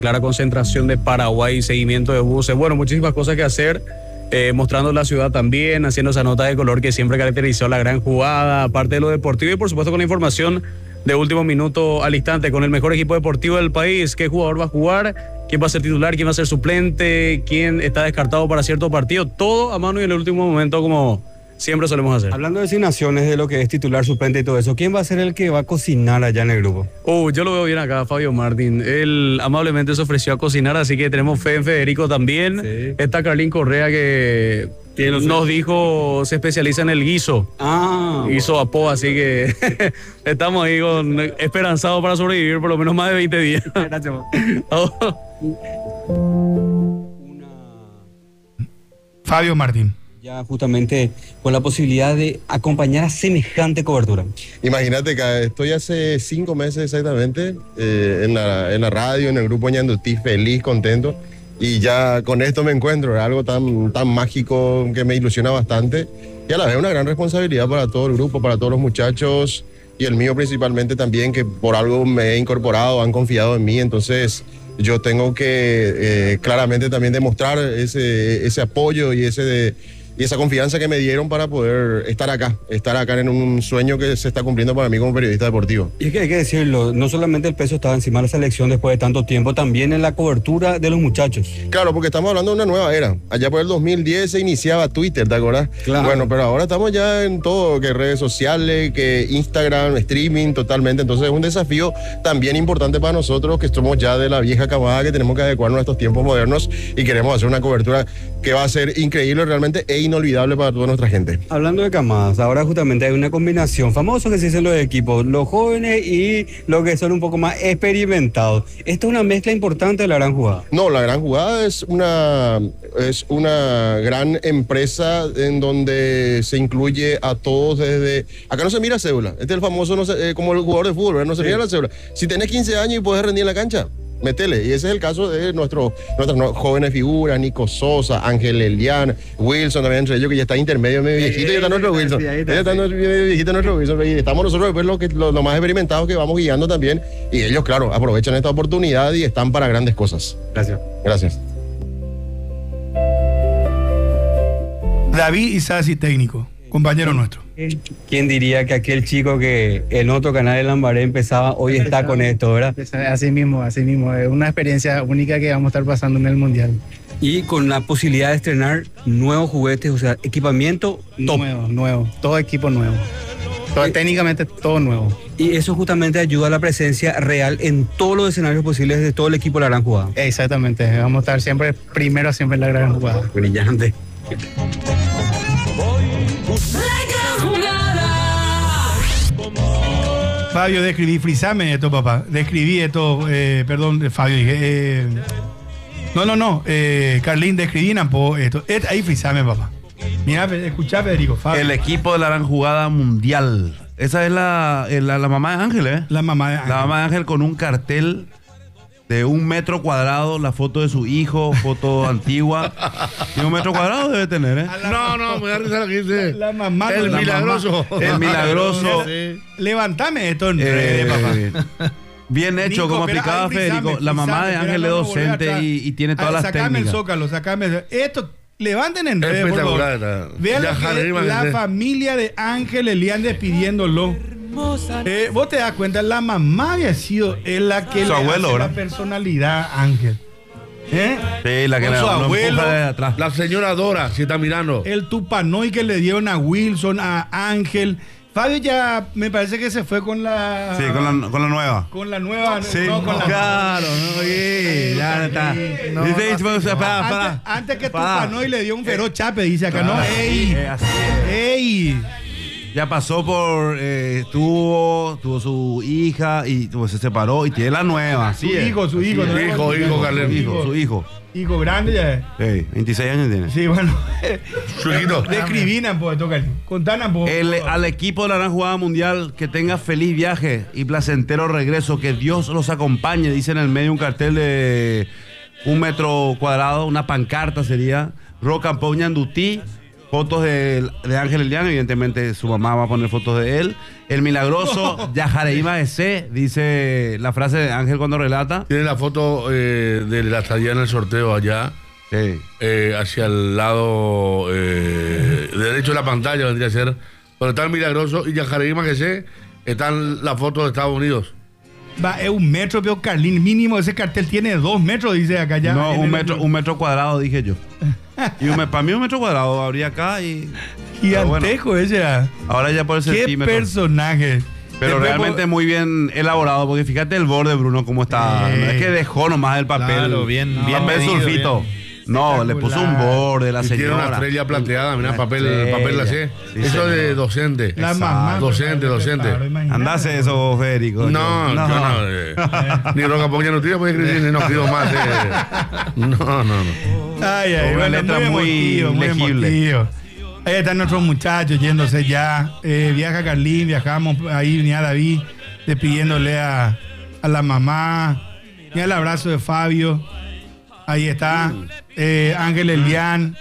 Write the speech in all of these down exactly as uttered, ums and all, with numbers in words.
clara concentración de Paraguay, seguimiento de buses, bueno, muchísimas cosas que hacer, eh, mostrando la ciudad también, haciendo esa nota de color que siempre caracterizó la gran jugada, aparte de lo deportivo y por supuesto con la información de último minuto al instante, con el mejor equipo deportivo del país, qué jugador va a jugar, quién va a ser titular, quién va a ser suplente, quién está descartado para cierto partido, todo a mano y en el último momento como siempre solemos hacer. Hablando de designaciones, de lo que es titular, suplente y todo eso, ¿quién va a ser el que va a cocinar allá en el grupo? Uh, yo lo veo bien acá, Fabio Martín. Él amablemente se ofreció a cocinar, así que tenemos fe en Federico también. Sí. Está Carlín Correa que nos dijo, se especializa en el guiso. Ah. Guiso a po, así que estamos ahí con esperanzados para sobrevivir por lo menos más de veinte días. Gracias. Una... Fabio Martín. Ya justamente con la posibilidad de acompañar a semejante cobertura. Imagínate que estoy hace cinco meses exactamente eh, en, la, en la radio, en el grupo Ñandutí, feliz, contento. Y ya con esto me encuentro, es algo tan, tan mágico que me ilusiona bastante. Y a la vez una gran responsabilidad para todo el grupo, para todos los muchachos y el mío principalmente también, que por algo me he incorporado, han confiado en mí. Entonces yo tengo que eh, claramente también demostrar ese, ese apoyo y ese... De, y esa confianza que me dieron para poder estar acá, estar acá en un sueño que se está cumpliendo para mí como periodista deportivo. Y es que hay que decirlo, no solamente el peso estaba encima de la selección después de tanto tiempo, también en la cobertura de los muchachos. Claro, porque estamos hablando de una nueva era. Allá por el dos mil diez se iniciaba Twitter, ¿te acuerdas? Claro. Bueno, pero ahora estamos ya en todo, que redes sociales, que Instagram, streaming, totalmente. Entonces es un desafío también importante para nosotros, que somos ya de la vieja camada, que tenemos que adecuarnos a estos tiempos modernos y queremos hacer una cobertura que va a ser increíble realmente e inolvidable para toda nuestra gente. Hablando de camadas, ahora justamente hay una combinación famosa que se dicen los equipos, los jóvenes y los que son un poco más experimentados. ¿Esto es una mezcla importante de la gran jugada? No, la gran jugada es una, es una gran empresa en donde se incluye a todos desde... Acá no se mira cédula, este es el famoso, no sé, eh, como el jugador de fútbol, ¿verdad? No se sí. mira la cédula. Si tenés quince años y puedes rendir en la cancha, métele. Y ese es el caso de nuestro, nuestras jóvenes figuras, Nico Sosa, Ángel Elian, Wilson también entre ellos, que ya está intermedio, medio viejito, y ya está nuestro Wilson. Ya está medio viejito nuestro Wilson. Y estamos nosotros después los, que, los, los más experimentados que vamos guiando también. Y ellos, claro, aprovechan esta oportunidad y están para grandes cosas. Gracias. Gracias. David Isasi, técnico, compañero nuestro. ¿Quién diría que aquel chico que en otro canal de Lambaré empezaba, hoy está con esto, ¿verdad? Así mismo, así mismo. Es una experiencia única que vamos a estar pasando en el Mundial. Y con la posibilidad de estrenar nuevos juguetes, o sea, equipamiento top. Nuevo, nuevo. Todo equipo nuevo. Todo, y, técnicamente todo nuevo. Y eso justamente ayuda a la presencia real en todos los escenarios posibles de todo el equipo de la gran jugada. Exactamente. Vamos a estar siempre primero, siempre en la gran jugada. Brillante. Fabio, describí, frisame esto, papá. Describí esto, eh, perdón, Fabio, dije. Eh, no, no, no, eh, Carlín, describí esto. Et, ahí frisame, papá. Mira, escuchá, Federico, Fabio. El equipo de la gran jugada mundial. Esa es la, la, la mamá de Ángel, ¿eh? La mamá de Ángel. La mamá de Ángel con un cartel de un metro cuadrado, la foto de su hijo, foto antigua. Y un metro cuadrado debe tener, ¿eh? No, no, me da risa lo que dice. La mamá. El la milagroso. Mamá. El milagroso. Sí. Levántame esto en redes, eh, papá. Bien hecho, Nico, como explicaba Federico. La mamá de Ángel es docente y, y tiene todas ah, las sacame técnicas. El zócalo, sacame esto. Levanten en redes, por favor. Vean la, la familia de Ángel Elian despidiéndolo. Eh, vos te das cuenta, la mamá había sido es la que su le abuelo, hace ¿verdad? La personalidad Ángel. ¿Eh? Sí, la que con le su abuelo, de atrás. La señora Dora, si está mirando. El tupanoy que le dieron a Wilson, a Ángel. Fabio ya me parece que se fue con la... Sí, con la, con la nueva. Con la nueva. Sí, no, con la claro. No, sí, ya está. No, dice, no, dice, no, para, antes, para, antes que para. Tupanoy le dio un feroz chape, dice acá, claro, ¿no? ¡Ey! Sí, así es. ¡Ey! Ya pasó por, eh, tuvo, tuvo su hija y pues, se separó y tiene la nueva. Así su es. hijo, su hijo. Su hijo, hijo, Carlén. Su hijo, su hijo. Hijo grande ya es. Sí, veintiséis años tiene. Sí, bueno. Su hijito. Describinan, pues, toca. Contanan, pues. El, al equipo de la gran jugada mundial, que tenga feliz viaje y placentero regreso, que Dios los acompañe, dice en el medio un cartel de un metro cuadrado, una pancarta sería, Roca Ñandutí, fotos de, de Ángel Elian, evidentemente su mamá va a poner fotos de él. El milagroso Yajareima de C, dice la frase de Ángel cuando relata. Tiene la foto eh, de la estadía en el sorteo allá, Sí. eh, hacia el lado eh, derecho de la pantalla, vendría a ser, donde está el milagroso y Yajareima que sé, están las fotos de Estados Unidos. Va, es un metro, pero Carlín, mínimo ese cartel tiene dos metros, dice acá ya. No, en un el- metro, un metro cuadrado, dije yo. Y un, me- para mí un metro cuadrado habría acá y... pero bueno, Gigantejo ese. ah. ahora ya por el Qué centímetro. personaje. Pero Después, realmente po- muy bien elaborado, porque fíjate el borde, Bruno, cómo está. Eh. No es que dejó nomás el papel. Claro, bien- no, bien papel medido, sulfito. bien. No, le puso un Espectacular. borde, la Y tiene señora. una estrella plateada, mira, Una papel, estrella. papel la sé. Sí, Eso señor. de docente. La Exacto. mamá. Docente, docente. Claro, imagínate. Andase eso, vos, Federico. No, yo no. eh, ni Roca Poncha Nutria puede escribir, ni no escribo más. eh. No, no, no. Ay, ay, Una bueno, letra muy muy emotivo, muy legible. emotivo. Ahí están nuestros muchachos yéndose ya. Eh, viaja Carlín, viajamos ahí, venía David despidiéndole a, a la mamá. Mira el abrazo de Fabio. Ahí está. Eh, Ángel Elian.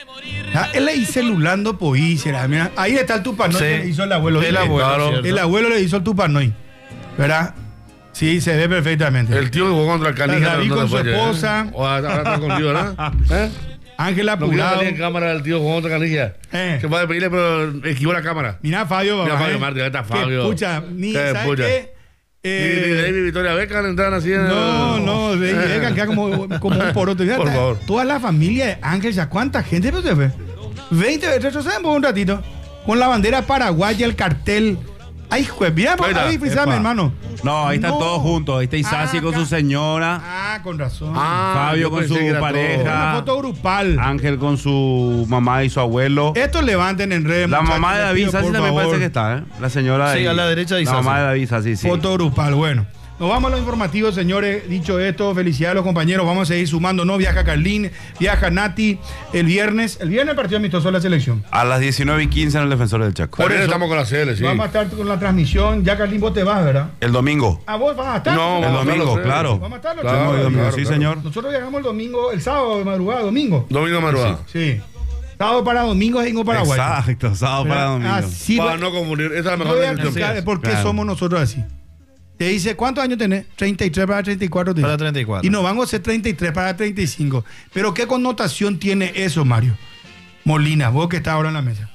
Ah, él le hizo celulando poísera. Mira, ahí está el Tupanoy Sí. que le hizo el abuelo. El ¿viste? abuelo, Claro. ¿cierto? El abuelo le hizo el Tupanoy. ¿Verdad? Sí, se ve perfectamente. El tío que jugó contra el Canija. David no, no con su fue, ¿eh? esposa. O ahora está contigo, ¿verdad? ¿Eh? Ángel No quiero apurado. salir en cámara el tío jugó contra Canija. Eh. Se puede pedirle, pero esquivó la cámara. Mira Fabio, Mira, babá, Fabio eh. Martí, ahí está Que Fabio. Pucha, ni, Qué ¿sabes pucha. qué? Y Eh, David y Victoria Beckham entran así en no, no, de, de, queda como, como un poroto. Fíjate, Por favor. Toda la familia de Ángel, ¿ya cuánta gente no se ve? veinte, retroceden por un ratito. Con la bandera paraguaya, el cartel. Ay, juez, mira, Ahí está. ahí, frisame, Epa. hermano. No, ahí están No. todos juntos. Ahí está Isasi Ah, con su acá. señora. Ah, con razón. Ah, Fabio yo con pensé su que era pareja. todo. Una foto grupal. Ángel con su mamá y su abuelo. Estos levanten en redes. La muchachos, mamá de les David pido, Sassi por también favor. parece que está, ¿eh? La señora Sí, ahí. a la derecha de La Isasi. mamá de David Sassi, sí. Foto grupal, bueno. Nos vamos a los informativos, señores. Dicho esto, felicidades a los compañeros. Vamos a seguir sumando. No viaja Carlín, viaja Nati. El viernes, el viernes partido amistoso de la selección. A las diecinueve y quince en el Defensor del Chaco. Por eso eso. estamos con la C L, sí. Vamos a estar con la transmisión. Ya Carlín, vos te vas, ¿verdad? El domingo. ¿A vos vas a estar? No, El vamos a domingo, estar los claro. Vamos a estar los Claro, chicos. El domingo, claro, sí, claro. señor. Nosotros viajamos el domingo, el sábado de madrugada, domingo. Domingo madrugada. Sí. Sábado para domingo es Ingo Paraguay. Exacto, sábado para domingo. Así Para va- no confundir. Esa es la Yo mejor voy a definición. explicar por qué Claro. somos nosotros así. Te dice, ¿cuántos años tenés? treinta y tres para treinta y cuatro. te Para dice. treinta y cuatro. Y nos vamos a hacer treinta y tres para treinta y cinco. Pero ¿qué connotación tiene eso, Mario? Molina, vos que estás ahora en la mesa.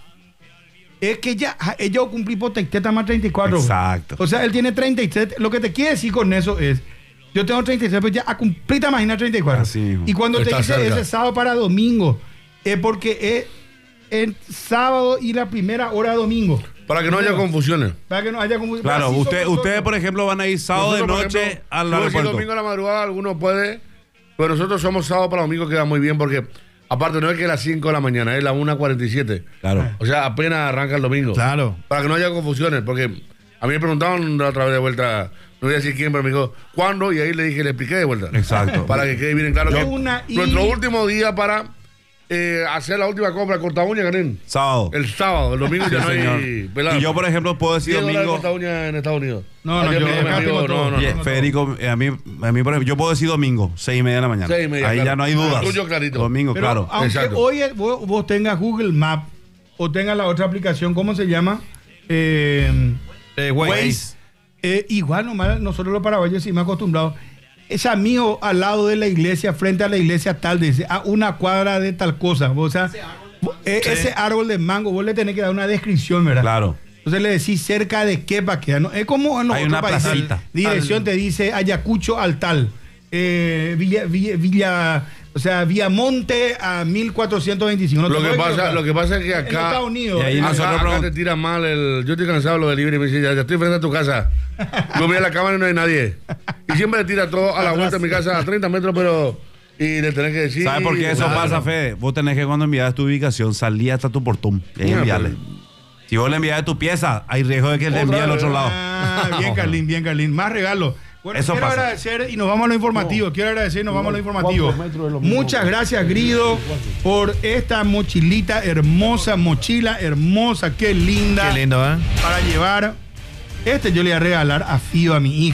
Es que ya, ja, ella cumplí por teta más treinta y cuatro. Exacto. O sea, él tiene treinta y tres. Lo que te quiere decir con eso es, yo tengo treinta y tres, pero ya a cumplir te imaginas treinta y cuatro. Así mismo. Y cuando Está te dice cerca. ese sábado para domingo, es porque es el sábado y la primera hora de domingo. Para que no haya confusiones. Para que no haya como. Claro, así usted, somos ustedes, nosotros. por ejemplo, van a ir sábado de Nosotros, por noche ejemplo, al si vos decís aeropuerto. domingo a la madrugada, alguno puede. Pero nosotros somos sábado para domingo, queda muy bien porque, aparte, no es que es las cinco de la mañana, es las una cuarenta y siete. Claro. O sea, apenas arranca el domingo. Claro. Para que no haya confusiones, porque a mí me preguntaban la otra vez de vuelta, no voy a decir quién, pero me dijo, ¿cuándo? Y ahí le dije, le expliqué de vuelta. Exacto. Para que quede bien claro Yo que una y- nuestro último día para eh, hacer la última compra, corta uña, Karim. Sábado. El sábado, el domingo ya Sí, no hay señor. pelado. Y yo, por ejemplo, puedo decir diez dólares domingo. corta uña en Estados Unidos. No, no, Ayer yo me dijo, acá amigo, tengo todo. no, no, Bien, no. Federico, eh, a mí, a mí, por ejemplo, yo puedo decir domingo, seis y media de la mañana. Seis y media, Ahí claro. ya no hay dudas. Ah, tuyo clarito. Domingo, Pero claro. aunque Exacto. hoy es- vos, vos tengas Google Maps o tengas la otra aplicación, ¿cómo se llama? Eh, Eh, Waze. Waze. Eh, igual nomás nosotros los paraguayos sí me acostumbrados. Es amigo al lado de la iglesia, frente a la iglesia tal, dice, a una cuadra de tal cosa. O sea, vos- eh, Sí. ese árbol de mango, vos le tenés que dar una descripción, ¿verdad? Claro. Entonces le decís cerca de qué para quedar. ¿no? Es como en los Hay otros una países. placita. Dirección te dice Ayacucho al tal. Eh, Villa, Villa, Villa- o sea, Viamonte a mil cuatrocientos veinticinco. No te Lo que, puedes pasa, equivocar. lo que pasa es que En acá. Estados Unidos. Y ahí eh, Acá, nosotros acá pregun- te tira mal el. Yo estoy cansado de lo de libre y me dice, ya, ya estoy frente a tu casa. Yo miro la cámara y no hay nadie. Y siempre le tira todo a la vuelta de mi casa a treinta metros, pero. Y le tenés que decir. ¿Sabes por qué eso claro. pasa, Fede? Vos tenés que cuando envías tu ubicación salir hasta tu portón y ahí Ah, enviarle. pero- Si vos le envías tu pieza, hay riesgo de que le Otra envíe al vez. otro lado. Ah, bien, Carlín, bien, Carlín. Más regalos. Bueno, Eso quiero pasa. agradecer y nos vamos a lo informativo. Quiero agradecer y nos vamos a lo informativo. Muchas gracias, Grido, por esta mochilita hermosa, mochila hermosa, qué linda. Qué lindo, ¿eh? Para llevar. Este yo le voy a regalar a Fío, a mi hija.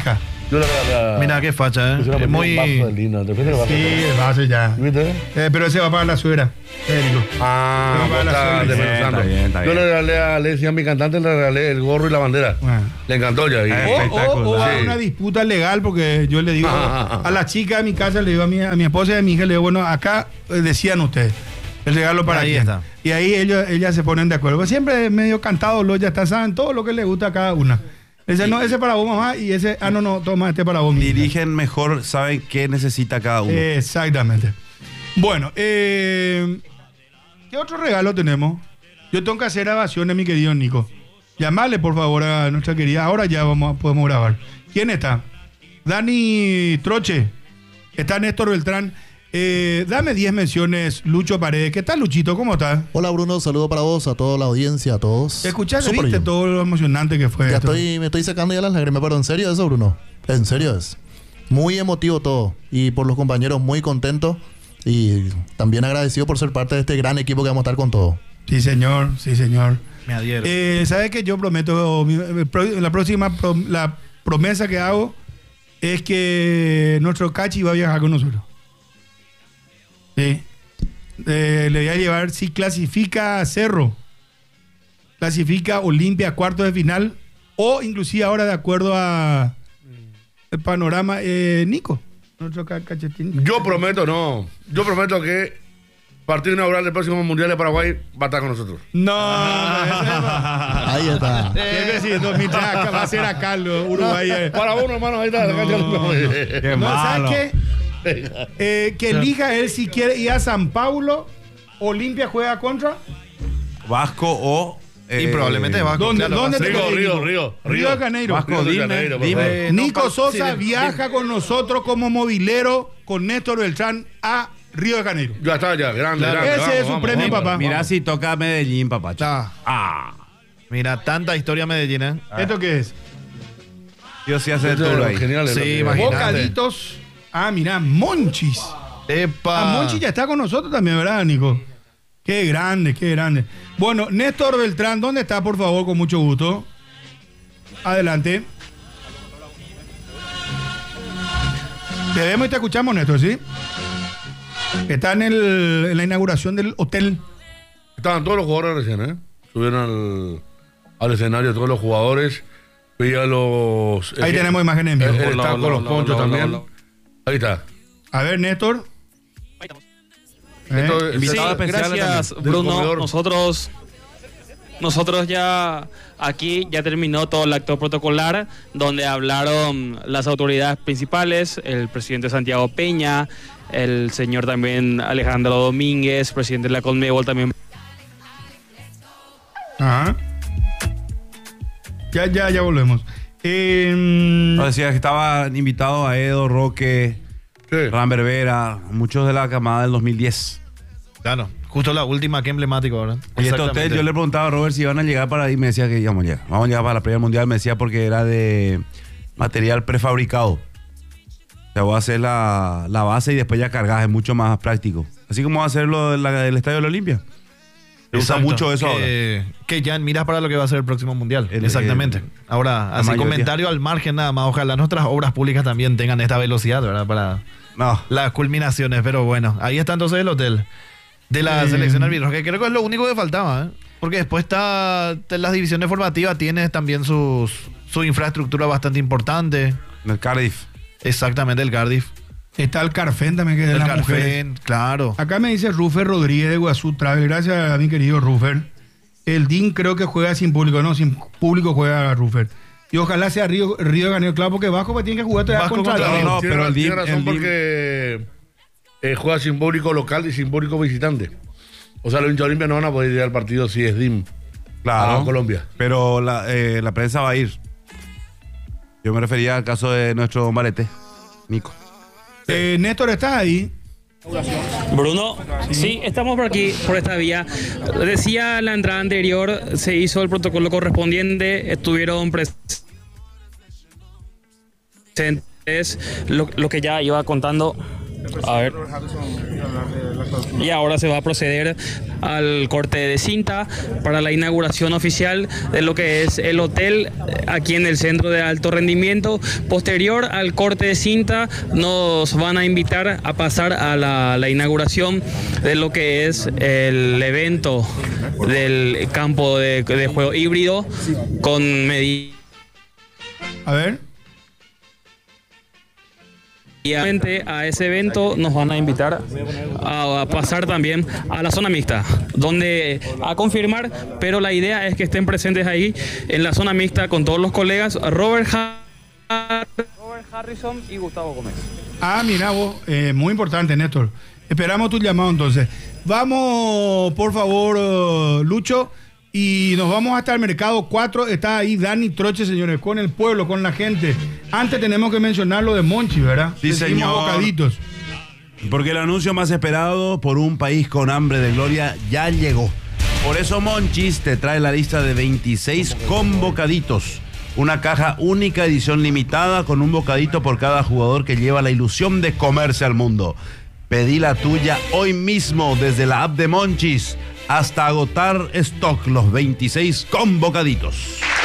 Yo le regalé a... Mira qué facha, Yo se la ¿eh? metí Es muy... un vaso de lino. ¿Te fuiste el vaso? Sí, el vaso ya. ¿Viste? Eh, pero ese va para la suegra. Federico. Ah, Pero para la está, suegra. de Bien, Menos está Santo. bien, está Yo bien. le regalé a Alessia, a mi cantante, le regalé el gorro y la bandera. Ah. Le encantó ya. Y- Eh, O, o, o va a haber Sí. una disputa legal porque yo le digo Ah, ah, ah. a la chica de mi casa, le digo a mi, a mi esposa y a mi hija, le digo, bueno, acá eh, decían ustedes el regalo para Ahí quién. está. Y ahí ellos, ellas se ponen de acuerdo. Pues siempre medio cantado, los ya está, saben todo lo que le gusta a cada una. Ese no, ese para vos, mamá, y ese, ah, no, no, toma, este para vos, mi hija. Dirigen mejor, saben qué necesita cada uno. Exactamente. Bueno, eh, ¿qué otro regalo tenemos? Yo tengo que hacer grabaciones, mi querido Nico. Llamarle, por favor, a nuestra querida. Ahora ya vamos, a- podemos grabar. ¿Quién está? Dani Troche. Está Néstor Beltrán. Eh, dame diez menciones, Lucho Paredes. ¿Qué tal, Luchito? ¿Cómo estás? Hola Bruno, saludo para vos, a toda la audiencia, a todos. ¿Escuchaste, Súper viste bien. todo lo emocionante que fue Ya esto? estoy, me estoy sacando ya las lágrimas, pero en serio eso, Bruno. En serio es. Muy emotivo todo. Y por los compañeros muy contentos. Y también agradecido por ser parte de este gran equipo que vamos a estar con todo. Sí, señor, sí, señor. Me adhiero. Eh, ¿Sabes qué? Yo prometo, mi- el pro- la próxima prom- la promesa que hago es que nuestro Cachi va a viajar con nosotros. Sí. Eh, le voy a llevar, si clasifica a Cerro, clasifica Olimpia a cuartos de final, o inclusive ahora de acuerdo a el panorama, eh, Nico, nuestro ca- cachetín. Yo prometo, no. Yo prometo que partido inaugural del próximo Mundial de Paraguay va a estar con nosotros. No, no, Ahí está. ese es- Quiero decir, mientras acá va a ser acá, lo- Uruguay. eh. Para uno, hermano, ahí está. Qué No, malo. ¿sabes qué? Eh, que elija él si quiere ir a San Paulo, Olimpia juega contra. Vasco o. Y eh, probablemente Vasco. ¿Dónde- claro, dónde va a te ser- Río, querés, Río, Nico? Río, Río de Janeiro. Vasco, Río de dime, Janeiro, por dime. favor. Eh, no, Nico pa- Sosa sí, viaja con nosotros como movilero con Néstor Beltrán a Río de Janeiro. Ya está, ya, grande, Claro. grande. Ese vamos, es su vamos, premio, vamos. papá. Mirá si toca Medellín, papá. Ah, Ah. mira, tanta historia Medellín, ¿eh? ¿Esto qué es? Yo sí hace el Esto es tour lo ahí. genial, es Sí, lo que- imagínate. Bocaditos. Ah, mirá, Monchis. Epa. Ah, Monchi ya está con nosotros también, ¿verdad, Nico? Qué grande, qué grande. Bueno, Néstor Beltrán, ¿dónde está, por favor? Con mucho gusto. Adelante. Te vemos y te escuchamos, Néstor, ¿sí? Está en, el, en la inauguración del hotel. Estaban todos los jugadores recién, ¿eh? Subieron al, al escenario todos los jugadores. Veía los. Ahí eh, tenemos imágenes en vivo. eh, Hola, está hola, con los hola, ponchos hola, hola, también. hola. Ahí está. A ver, Néstor. ¿Eh? Esto es- Invitado Sí, especial gracias, también, del Bruno. comedor. Nosotros, nosotros ya aquí ya terminó todo el acto protocolar, donde hablaron las autoridades principales, el presidente Santiago Peña, el señor también Alejandro Domínguez, presidente de la Conmebol también. Ajá. Ya, ya, ya volvemos. Eh, No, decía que estaban invitados a Edo, Roque, Sí. Rambert Vera, muchos de la camada del dos mil diez. Claro, justo la última, qué emblemático, ¿verdad? Y este hotel, yo le preguntaba a Robert si iban a llegar para ahí, me decía que íbamos a llegar. Vamos a llegar para la Primera Mundial, me decía porque era de material prefabricado. O sea, voy a hacer la, la base y después ya cargas, es mucho más práctico. Así como va a hacer lo de la- del Estadio de la Olimpia. Se usa Exacto, mucho eso ahora. que, que ya miras para lo que va a ser el próximo mundial. El- Exactamente. el- Ahora, la así mayoría. comentario al margen nada más. Ojalá nuestras obras públicas también tengan esta velocidad, ¿verdad? Para No, las culminaciones. Pero bueno, ahí está entonces el hotel de la Eh, selección arbitral, que creo que es lo único que faltaba, ¿eh? Porque después está en las divisiones formativas, tienes también sus, su infraestructura bastante importante. en el Cardiff. Exactamente, el Cardiff. está el Carfen también, que es de El las mujeres. Carfen, claro. Acá me dice Rufer Rodríguez de Guazú Travel. Gracias a mi querido Rufer. El D I N creo que juega sin público. No, sin público juega Rufer. Y ojalá sea Río, Río de Janeiro, claro, porque Vasco pues, tiene que jugar todavía Vasco contra contra el Río. Río. No, tiene, pero el tiene D I M razón el D I M porque eh, juega sin público local y sin público visitante. O sea, los hinchas Olimpia no van a poder ir al partido si es D I M. Claro. A Colombia. Pero la, eh, la prensa va a ir. Yo me refería al caso de nuestro Marete, Nico. Eh, Néstor, ¿estás ahí? Bruno, sí, estamos por aquí, por esta vía. Decía la entrada anterior, se hizo el protocolo correspondiente, estuvieron presentes lo, lo que ya iba contando A ver. Y ahora se va a proceder al corte de cinta para la inauguración oficial de lo que es el hotel aquí en el Centro de Alto Rendimiento. Posterior al corte de cinta nos van a invitar a pasar a la, la inauguración de lo que es el evento del campo de, de juego híbrido con medidas. A ver. Y a ese evento nos van a invitar a, a pasar también a la zona mixta, donde a confirmar, pero la idea es que estén presentes ahí en la zona mixta con todos los colegas Robert, Har Robert Harrison y Gustavo Gómez. Ah, mira vos, eh, muy importante, Néstor. Esperamos tu llamado entonces. Vamos, por favor, uh, Lucho, y nos vamos hasta el Mercado cuatro. Está ahí Dani Troche, señores, con el pueblo, con la gente. Antes tenemos que mencionar lo de Monchi, ¿verdad? Sí, señor. Bocaditos. Porque el anuncio más esperado por un país con hambre de gloria ya llegó. Por eso Monchis te trae la lista de veintiséis con bocaditos. Una caja única, edición limitada, con un bocadito por cada jugador que lleva la ilusión de comerse al mundo. Pedí la tuya hoy mismo desde la app de Monchis hasta agotar stock, los veintiséis con bocaditos.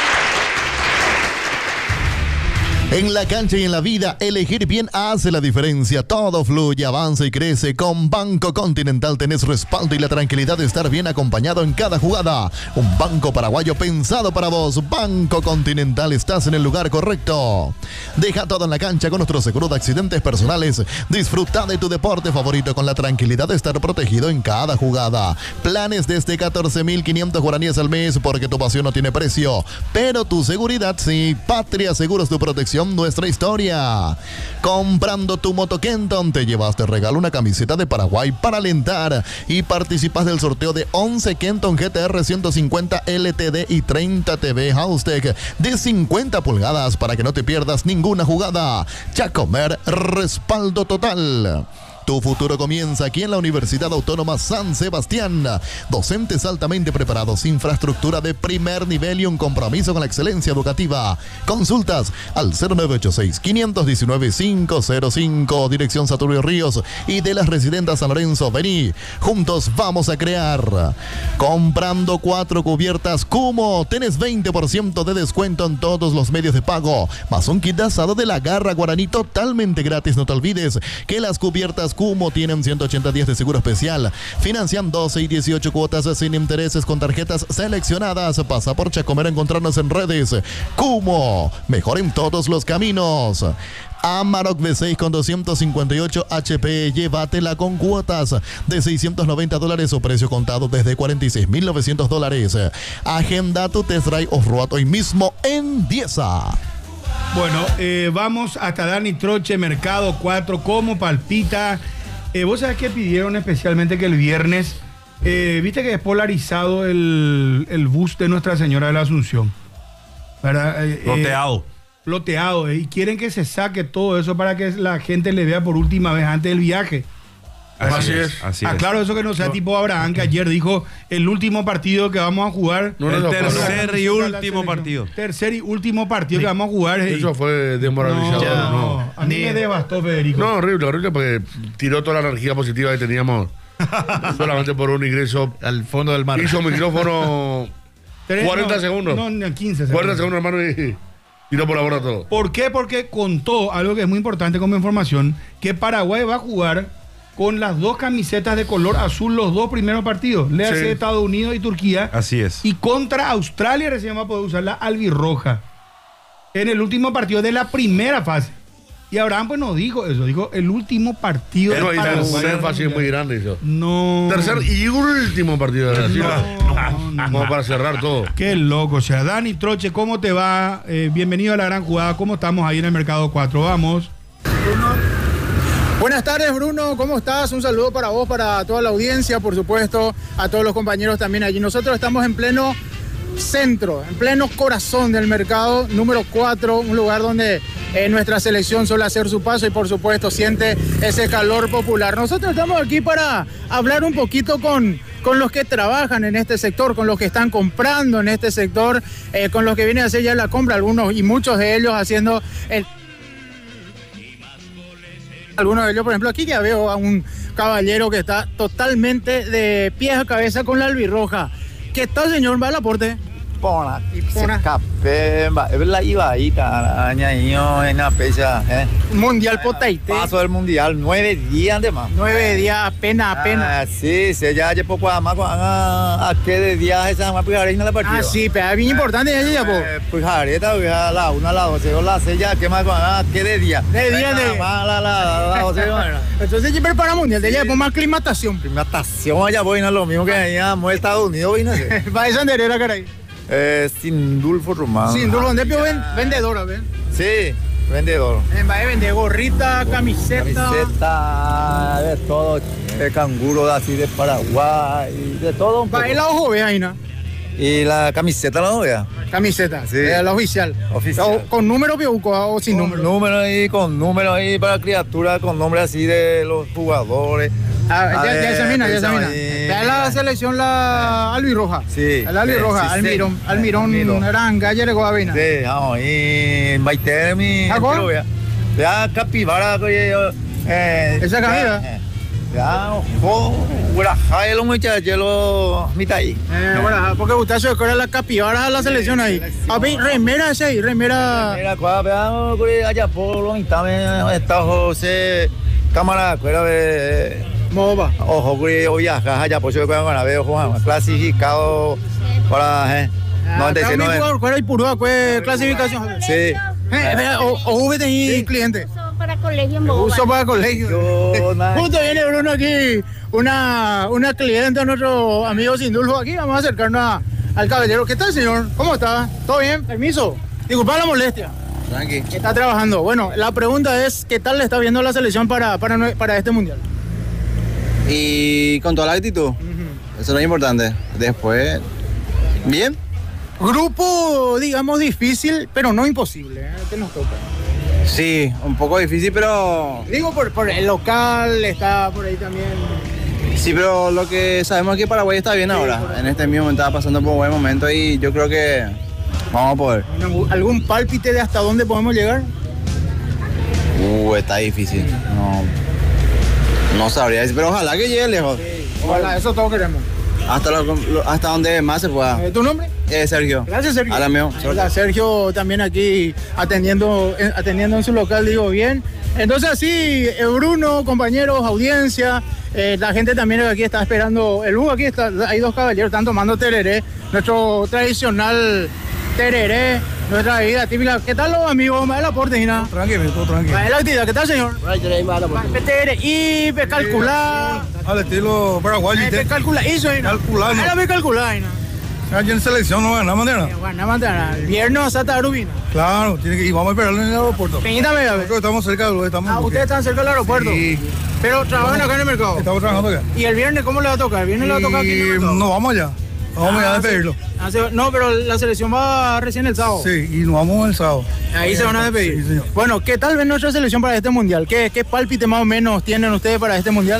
En la cancha y en la vida, elegir bien hace la diferencia. Todo fluye, avanza y crece. Con Banco Continental tenés respaldo y la tranquilidad de estar bien acompañado en cada jugada. Un banco paraguayo pensado para vos. Banco Continental, estás en el lugar correcto. Deja todo en la cancha con nuestro seguro de accidentes personales. Disfruta de tu deporte favorito con la tranquilidad de estar protegido en cada jugada. Planes desde catorce mil quinientos guaraníes al mes, porque tu pasión no tiene precio, pero tu seguridad sí. Patria Seguros, tu protección, nuestra historia. Comprando tu moto Kenton, te llevas de regalo una camiseta de Paraguay para alentar y participas del sorteo de once Kenton G T R ciento cincuenta L T D y treinta T V Haustec de cincuenta pulgadas para que no te pierdas ninguna jugada. Chacomer, respaldo total. Tu futuro comienza aquí en la Universidad Autónoma San Sebastián. Docentes altamente preparados, infraestructura de primer nivel y un compromiso con la excelencia educativa. Consultas al cero nueve ocho seis, cinco uno nueve, cinco cero cinco, dirección Saturno Ríos y de las Residentas San Lorenzo. Vení, juntos vamos a crear. Comprando cuatro cubiertas Cumo, tenés veinte por ciento de descuento en todos los medios de pago, más un kit de asado de la Garra Guaraní totalmente gratis. No te olvides que las cubiertas Cumo tienen ciento ochenta días de seguro especial. Financian doce y dieciocho cuotas sin intereses con tarjetas seleccionadas. Pasa por Chacomer a encontrarnos en redes. Cumo, mejor en todos los caminos. Amarok V seis con doscientos cincuenta y ocho H P, llévatela con cuotas de seiscientos noventa dólares o precio contado desde cuarenta y seis mil novecientos dólares. Agenda tu test drive off-road hoy mismo en Diesa. Bueno, eh, vamos hasta Dani Troche, Mercado cuatro, ¿cómo palpita? Eh, ¿Vos sabés qué pidieron especialmente que el viernes? Eh, Viste que es polarizado el, el bus de Nuestra Señora de la Asunción, ¿verdad? Eh, Loteado. Eh, loteado, eh, y quieren que se saque todo eso para que la gente le vea por última vez antes del viaje. Así, así es. Así ah, es. claro, eso que no sea no. tipo Abraham, que ayer dijo el último partido que vamos a jugar. No, no, el no, tercer no, y último partido. Tercer y último partido ni, que vamos a jugar. Eso fue desmoralizador. No, no. no. A mí me devastó, Federico. No, horrible, horrible, porque tiró toda la energía positiva que teníamos solamente por un ingreso al fondo del mar. Hizo micrófono cuarenta no, segundos. No, no, quince segundos. cuarenta segundos, hermano, y tiró por la borda todo. ¿Por qué? Porque contó algo que es muy importante como información, que Paraguay va a jugar con las dos camisetas de color azul los dos primeros partidos. Le hace sí. Estados Unidos y Turquía. Así es. Y contra Australia recién va a poder usar la albirroja en el último partido de la primera fase. Y Abraham pues no dijo eso, dijo el último partido de Paraguay. Un énfasis muy grande eso. No. Tercer y último partido de Brasil. No, no, no, Como para cerrar todo. Qué loco. O sea, Dani Troche, ¿cómo te va? Eh, bienvenido a la gran jugada. ¿Cómo estamos ahí en el Mercado cuatro? Vamos. Buenas tardes, Bruno, ¿cómo estás? Un saludo para vos, para toda la audiencia, por supuesto, a todos los compañeros también allí. Nosotros estamos en pleno centro, en pleno corazón del mercado número cuatro, un lugar donde eh, nuestra selección suele hacer su paso y por supuesto siente ese calor popular. Nosotros estamos aquí para hablar un poquito con, con los que trabajan en este sector, con los que están comprando en este sector, eh, con los que vienen a hacer ya la compra, algunos y muchos de ellos haciendo el... Algunos de ellos, por ejemplo, aquí ya veo a un caballero que está totalmente de pies a cabeza con la albirroja. ¿Qué tal, señor? ¿Va al aporte? Pona, se escapé, es la ibadita, añadido en la fecha. ¿eh? Mundial Potaite. Paso del mundial, nueve días de más. Nueve días, apenas, apenas. Ah, sí, se ya llevo poco a más, a qué de días esa más, pues harina la partida. Ah, sí, pero es bien importante ya, ya, pues. Pues hareta, pues a la una, a la doce, a la seis, ya, ¿qué más, a qué de día? De día de. La, la, la, la doce, entonces, ¿qué prepara mundial? De ella después más aclimatación. Aclimatación, allá voy, no es lo mismo que allá, en Estados Unidos, no sé. Va a esa anderera, caray. Eh, Sindulfo Román. Sindulfo, ¿dónde pio ven, vendedora, ven? Sí, vendedor. En vez de vender gorrita, camiseta. Camiseta, de todo, de canguro así de Paraguay, de todo un poco. Va, la ojo, ve ahí, ¿no? Y la camiseta la novia. Camiseta, sí. La oficial. Oficial. O, ¿con número Piuco o sin con número? Número ahí, con número ahí para criaturas, con nombres así de los jugadores. Ah, ya, ya examina, ya examina. Ya la selección la albirroja. Sí. La albirroja, sí, sí, Almirón, sí. Almirón, Almirón. Aranga, ya llegó a Avena. Sí, vamos, y Baitermi. Ya capibara, eh. Esa camisa. Ya, ojo, guarajá, los muchachos, los mitaí. Eh, guarajá, porque usted se recuerda la capibara de la selección ahí. A ver, remera esa ahí, remera. Remera, cuál, veamos, allá por los instames, está José, cámara, cuera de. Moba. Ojo, que hoy viajas allá, por eso que van a ver, ojo, clasificado para, eh. noventa y seis. ¿Cuál es el puro? ¿Cuál clasificación? Sí. Eh, o, o V T I cliente. Para colegio en Bogotá. Uso para colegio. Justo viene Bruno aquí, una, una cliente, nuestro amigo Sindulfo. Aquí vamos a acercarnos a, al caballero. ¿Qué tal, señor? ¿Cómo está? ¿Todo bien? Permiso. Disculpa la molestia. Tranqui. Está trabajando. Bueno, la pregunta es, ¿qué tal le está viendo la selección para, para, para este mundial? Y con toda la actitud. Uh-huh. Eso es lo importante. Después, bien. Grupo, digamos, difícil, pero no imposible. ¿eh? ¿Qué nos toca? Sí, un poco difícil, pero... Digo, por, por el local está por ahí también. Sí, pero lo que sabemos es que Paraguay está bien sí, ahora. En este mismo momento está pasando por un buen momento y yo creo que vamos a poder. ¿Algún pálpite de hasta dónde podemos llegar? Uh, está difícil. No, no sabría decir, pero ojalá que llegue lejos. Sí, ojalá, eso todos queremos. Hasta, lo, hasta donde más se pueda. ¿Tu nombre? Eh, Sergio. Gracias, Sergio. A la mío. Hola, Sergio también aquí atendiendo, atendiendo en su local, digo bien. Entonces así, Bruno, compañeros, audiencia, eh, la gente también aquí está esperando el bus. Aquí está, hay dos caballeros, están tomando tereré, nuestro tradicional tereré, nuestra bebida típica. ¿Qué tal los amigos? ¿Va el aporte, Gina? Tranquilo, todo tranquilo. ¿Va la actividad? ¿Qué tal, señor? Y pe calcular. Al estilo paraguayo. Pe calcular, eso, Gina. Calcular. Ahora pe calcular, Gina. Aquí en selección no gana manera. Gana manera. El viernes a Santa Rubina. Claro, tiene que ir. Vamos a esperarlo en el aeropuerto. Permítame, a ver. Nosotros estamos cerca de lo que estamos. Ah, ustedes están cerca del aeropuerto. Sí. Pero trabajan acá en el mercado. Estamos trabajando acá. ¿Y el viernes cómo le va a tocar? ¿El viernes le va a tocar aquí en el mercado? No, vamos allá. Vamos ah, a despedirlo. Se, no, pero la selección va recién el sábado. Sí, y nos vamos el sábado. Ahí se van a despedir. Sí, señor. Bueno, ¿qué tal ven nuestra selección para este mundial? ¿Qué, qué pálpite más o menos tienen ustedes para este mundial?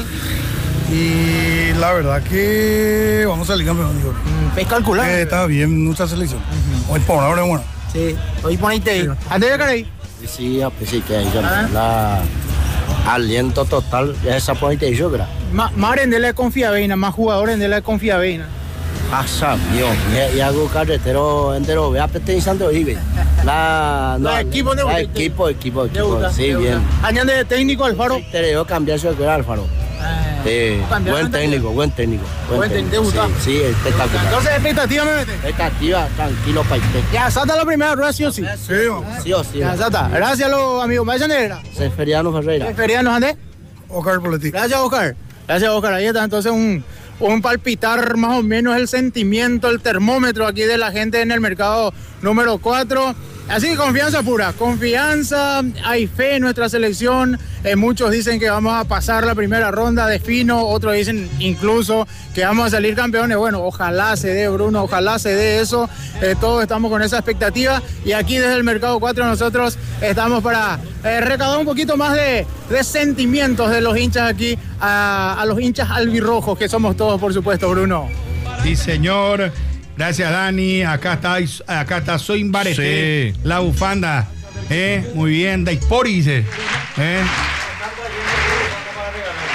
Y la verdad que vamos a salir campeón, digo. Es calcular. Eh, está bien nuestra selección. Uh-huh. Hoy por ahora es bueno. Sí, hoy poniste ahí. ¿Antes de ahí? Sí, pues sí, que hay la aliento total, esa ponite yo creo. Más en de la confiaveina, más jugadores de la confiaveina. Pasa, Dios, y hago carretero entero, vea pensando vive. La, no, la equipo de la equipo, equipo, equipo, sí, bien. Añade de técnico Alfaro. Te debo cambiar su era Alfaro. Sí, buen técnico, buen técnico. Buen técnico, ¿te gusta? Sí, sí, espectacular. Entonces, expectativa me mete. Expectativa, tranquilo, paiste. Ya, salta la primera rueda, sí o sí. Sí, sí o sí. Ya, salta. Gracias a los amigos. ¿Vayan de era? Seferiano Ferreira. Seferiano, ¿ande? Oscar Poletti. Gracias, Oscar. Gracias, Oscar. Ahí está, entonces, un, un palpitar más o menos el sentimiento, el termómetro aquí de la gente en el mercado número cuatro. Así, confianza pura, confianza, hay fe en nuestra selección, eh, muchos dicen que vamos a pasar la primera ronda de fino, otros dicen incluso que vamos a salir campeones. Bueno, ojalá se dé, Bruno, ojalá se dé eso, eh, todos estamos con esa expectativa y aquí desde el Mercado cuatro nosotros estamos para eh, recaudar un poquito más de, de sentimientos de los hinchas aquí, a, a los hinchas albirrojos que somos todos, por supuesto, Bruno. Sí, señor. Gracias, Dani. Acá está, acá está Soy Barete, sí. La bufanda. ¿Eh? Muy bien, Daipori dice. ¿Eh?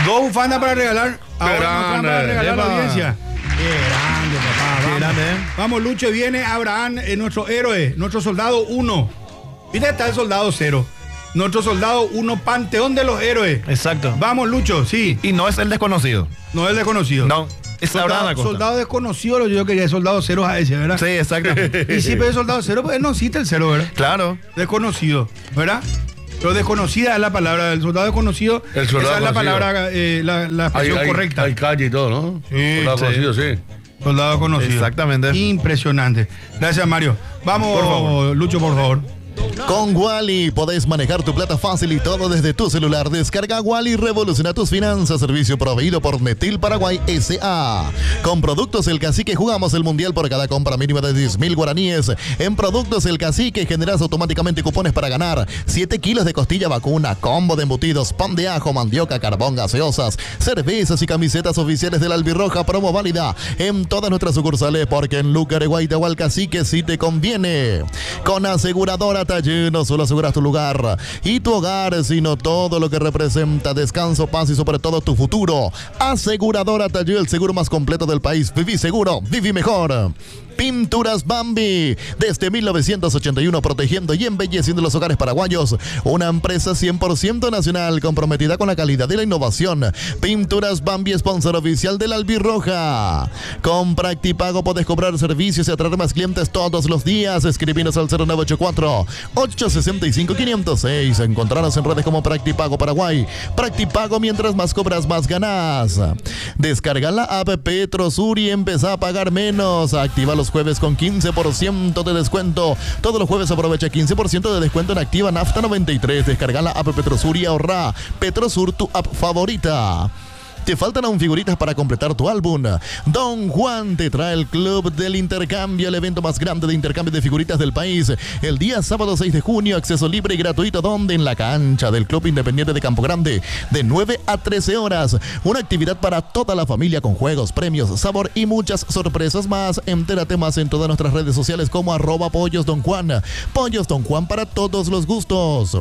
Dos bufandas para regalar. Ahora nos traen para regalar a la Epa. audiencia. Qué grande, papá. Qué Vamos, grande, ¿eh? Vamos, Lucho, viene Abraham, eh, nuestro héroe, nuestro soldado uno. Viste, está el soldado cero. Nuestro soldado uno, panteón de los héroes. Exacto. Vamos, Lucho, sí. Y no es el desconocido. No es el desconocido. No, es Abraham soldado, Acosta. soldado desconocido, lo que yo quería, soldado cero a ese, ¿verdad? Sí, exactamente. Y si pero soldado cero, pues no existe el cero, ¿verdad? Claro. Desconocido, ¿verdad? Pero desconocida es la palabra, el soldado desconocido. El soldado esa es la conocido. palabra, eh, la, la Hay, expresión hay- correcta. hay calle y todo, ¿no? Sí, Soldado sí. conocido, sí. Soldado conocido. Exactamente. Impresionante. Gracias, Mario. Vamos, Por favor. Lucho, por favor. Con Wally podés manejar tu plata fácil y todo desde tu celular. Descarga Wally y revoluciona tus finanzas. Servicio proveído por Netil Paraguay S A. Con Productos El Cacique jugamos el mundial por cada compra mínima de diez mil guaraníes. En Productos El Cacique generas automáticamente cupones para ganar siete kilos de costilla vacuna, combo de embutidos, pan de ajo, mandioca, carbón, gaseosas, cervezas y camisetas oficiales de la Albirroja. Promo válida en todas nuestras sucursales porque en Lucar, Guaitahual, Cacique sí te conviene. Con aseguradora Taller no solo aseguras tu lugar y tu hogar, sino todo lo que representa descanso, paz y sobre todo tu futuro. Aseguradora Taller, el seguro más completo del país. Viví seguro, viví mejor. Pinturas Bambi, desde mil novecientos ochenta y uno protegiendo y embelleciendo los hogares paraguayos. Una empresa cien por ciento nacional comprometida con la calidad y la innovación. Pinturas Bambi, sponsor oficial de la Albirroja. Con Practipago podés cobrar servicios y atraer más clientes todos los días. Escribinos al cero nueve ocho cuatro, ocho seis cinco, cinco cero seis. Encontrarnos en redes como Practipago Paraguay. Practipago, mientras más cobras, más ganas. Descarga la app Petrosur y empezá a pagar menos. Activa los jueves con quince por ciento de descuento. Todos los jueves aprovecha quince por ciento de descuento en Activa Nafta noventa y tres. Descarga la app Petrosur y ahorra. Petrosur, tu app favorita. ¿Te faltan aún figuritas para completar tu álbum? Don Juan te trae el Club del Intercambio, el evento más grande de intercambio de figuritas del país. El día sábado seis de junio, acceso libre y gratuito, donde en la cancha del Club Independiente de Campo Grande, de nueve a trece horas. Una actividad para toda la familia con juegos, premios, sabor y muchas sorpresas más. Entérate más en todas nuestras redes sociales como arroba Pollos Don Juan. Pollos Don Juan para todos los gustos.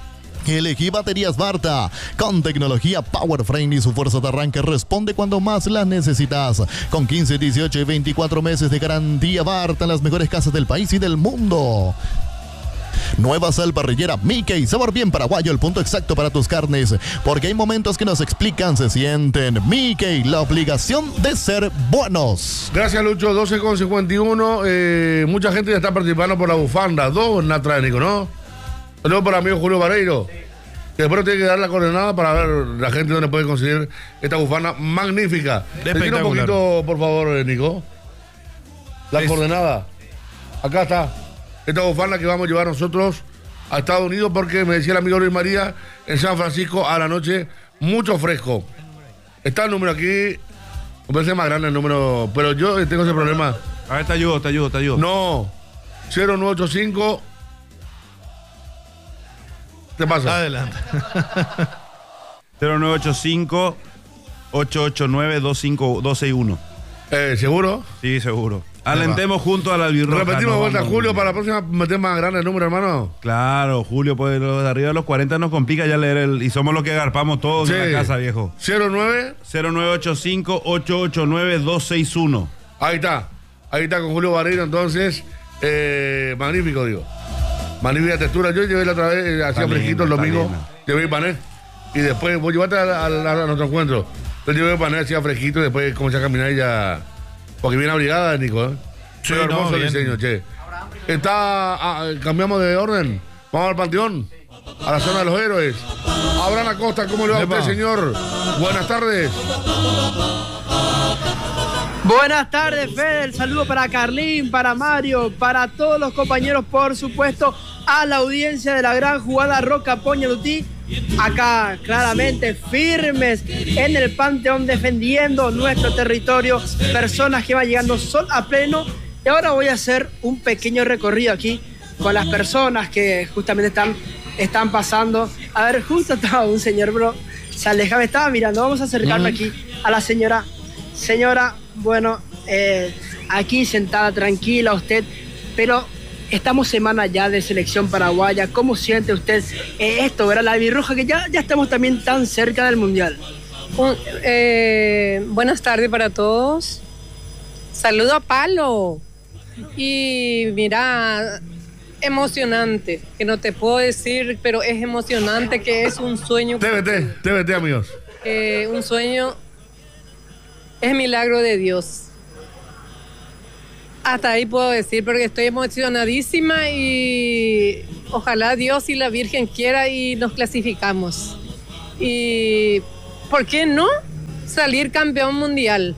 Elegí baterías Barta, con tecnología Power Frame y su fuerza de arranque responde cuando más las necesitas. Con quince, dieciocho y veinticuatro meses de garantía Barta en las mejores casas del país y del mundo. Nueva sal parrillera Mickey, sabor bien paraguayo, el punto exacto para tus carnes, porque hay momentos que nos explican, se sienten. Mickey, la obligación de ser buenos. Gracias, Lucho. doce con cincuenta y uno. Eh, mucha gente ya está participando por la bufanda. Dos Natránico, ¿no? Saludos para mi amigo Julio Vareiro. Que después tiene que dar la coordenada para ver la gente dónde puede conseguir esta bufanda magnífica. Decime un poquito, por favor, Nico. La Es- coordenada. Acá está. Esta bufanda que vamos a llevar nosotros a Estados Unidos porque me decía el amigo Luis María, en San Francisco a la noche, mucho fresco. Está el número aquí. Me parece más grande el número, pero yo tengo ese problema. A ver, te ayudo, te ayudo, te ayudo. No. cero nueve ocho cinco. ¿Qué pasa? Adelante. cero nueve ocho cinco, ocho ocho nueve, dos cinco dos seis uno. Eh, ¿Seguro? Sí, seguro. Alentemos junto a la Albirroja. Repetimos nos vuelta, vamos. Julio, para la próxima meter más grande el número, hermano. Claro, Julio, pues los de arriba de los cuarenta nos complica ya leer el. Y somos los que agarpamos todos Sí. en la casa, viejo. cero nueve. cero nueve ocho cinco, ocho ocho nueve, dos seis uno. Ahí está. Ahí está con Julio Vareiro, entonces. Eh, magnífico, digo. Magnífica textura. Yo llevé la otra vez, eh, hacía Está fresquito el lindo, está domingo. lindo. Llevé pané. Y después, vos llevaste a, a- a- a nuestro encuentro. Yo llevé pané, hacía fresquito y después comencé a caminar y ya. Porque viene abrigada, Nico, ¿eh? Sí, Pero no, hermoso el bien. diseño, che. Está. ah, cambiamos de orden. Vamos al panteón. A la zona de los héroes. Abraham Acosta, ¿cómo le va a usted, Epa. señor? Buenas tardes. Buenas tardes, Fede. El saludo para Carlín, para Mario, para todos los compañeros, por supuesto, a la audiencia de la gran jugada Roca Poña Lutí. Acá, claramente, firmes en el Panteón, defendiendo nuestro territorio. Personas que van llegando sol a pleno. Y ahora voy a hacer un pequeño recorrido aquí con las personas que justamente están, están pasando. A ver, justo estaba un señor, bro. Se alejaba, estaba mirando. Vamos a acercarme Mm. aquí a la señora. Señora, bueno, eh, aquí sentada tranquila usted, pero estamos semana ya de selección paraguaya. ¿Cómo siente usted eh, esto, verdad? La albirroja, que ya, ya estamos también tan cerca del Mundial. Un- eh, buenas tardes para todos. Saludo a Palo. Y mira, emocionante, que no te puedo decir, pero es emocionante, que es un sueño. T V T, T V T, amigos. Eh, un sueño es milagro de Dios. Hasta ahí puedo decir, porque estoy emocionadísima y ojalá Dios y la Virgen quiera y nos clasificamos. Y ¿por qué no salir campeón mundial?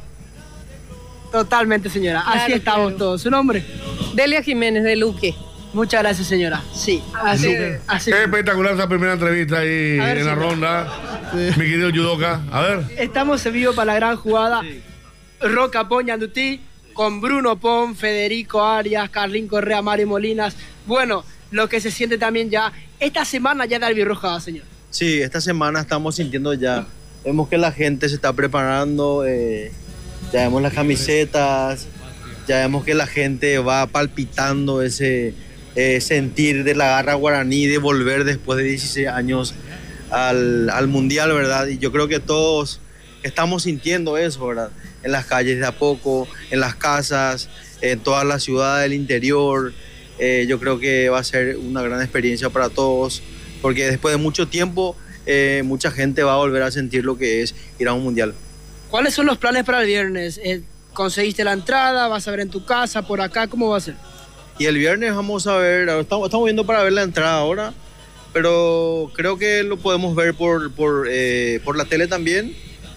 Totalmente, señora. Así Claro, estamos claro. todos. ¿Su nombre? Delia Jiménez de Luque. Muchas gracias, señora. Sí, así, así. Qué espectacular esa primera entrevista ahí A ver, en la señor. ronda. Mi querido Yudoka. A ver. Estamos en vivo para la gran jugada. Roca Poñandutí con Bruno Pon, Federico Arias, Carlín Correa, Mario Molinas. Bueno, lo que se siente también ya esta semana ya de albirroja, señor. Sí, esta semana estamos sintiendo ya. Vemos que la gente se está preparando, eh, ya vemos las camisetas, ya vemos que la gente va palpitando ese eh, sentir de la garra guaraní de volver después de dieciséis años al, al Mundial, ¿verdad? Y yo creo que todos estamos sintiendo eso, ¿verdad? En las calles de a poco, en las casas, en toda la ciudad del interior. Eh, yo creo que va a ser una gran experiencia para todos, porque después de mucho tiempo eh, mucha gente va a volver a sentir lo que es ir a un mundial. ¿Cuáles son los planes para el viernes? Eh, ¿Conseguiste la entrada? ¿Vas a ver en tu casa, por acá? ¿Cómo va a ser? Y el viernes vamos a ver, estamos, estamos viendo para ver la entrada ahora, pero creo que lo podemos ver por, por, eh, por la tele también.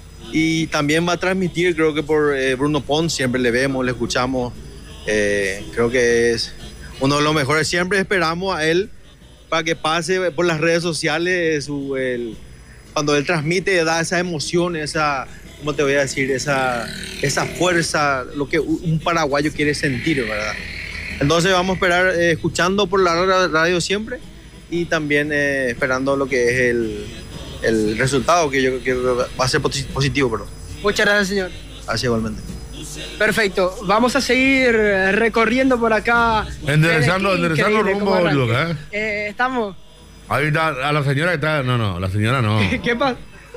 Y también va a transmitir, creo que por eh, Bruno Pons, siempre le vemos, le escuchamos. Eh, creo que es uno de los mejores. Siempre esperamos a él para que pase por las redes sociales. Su, el, cuando él transmite, da esa emoción, esa, ¿cómo te voy a decir? Esa, esa fuerza, lo que un paraguayo quiere sentir, ¿verdad? Entonces vamos a esperar, eh, escuchando por la radio siempre y también eh, esperando lo que es el, el resultado, que yo creo que va a ser positivo, perdón. Muchas gracias, señor. Así igualmente. Perfecto. Vamos a seguir recorriendo por acá. Enderezando, Qué enderezando increíble rumbo, cómo arranca. Yudoka, ¿eh? Eh, estamos. Ahí está, a la señora que está. No, no, la señora no. ¿Qué pasa?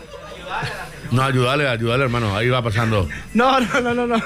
No, ayúdale, ayúdale, hermano. Ahí va pasando. No, no, no, no, no.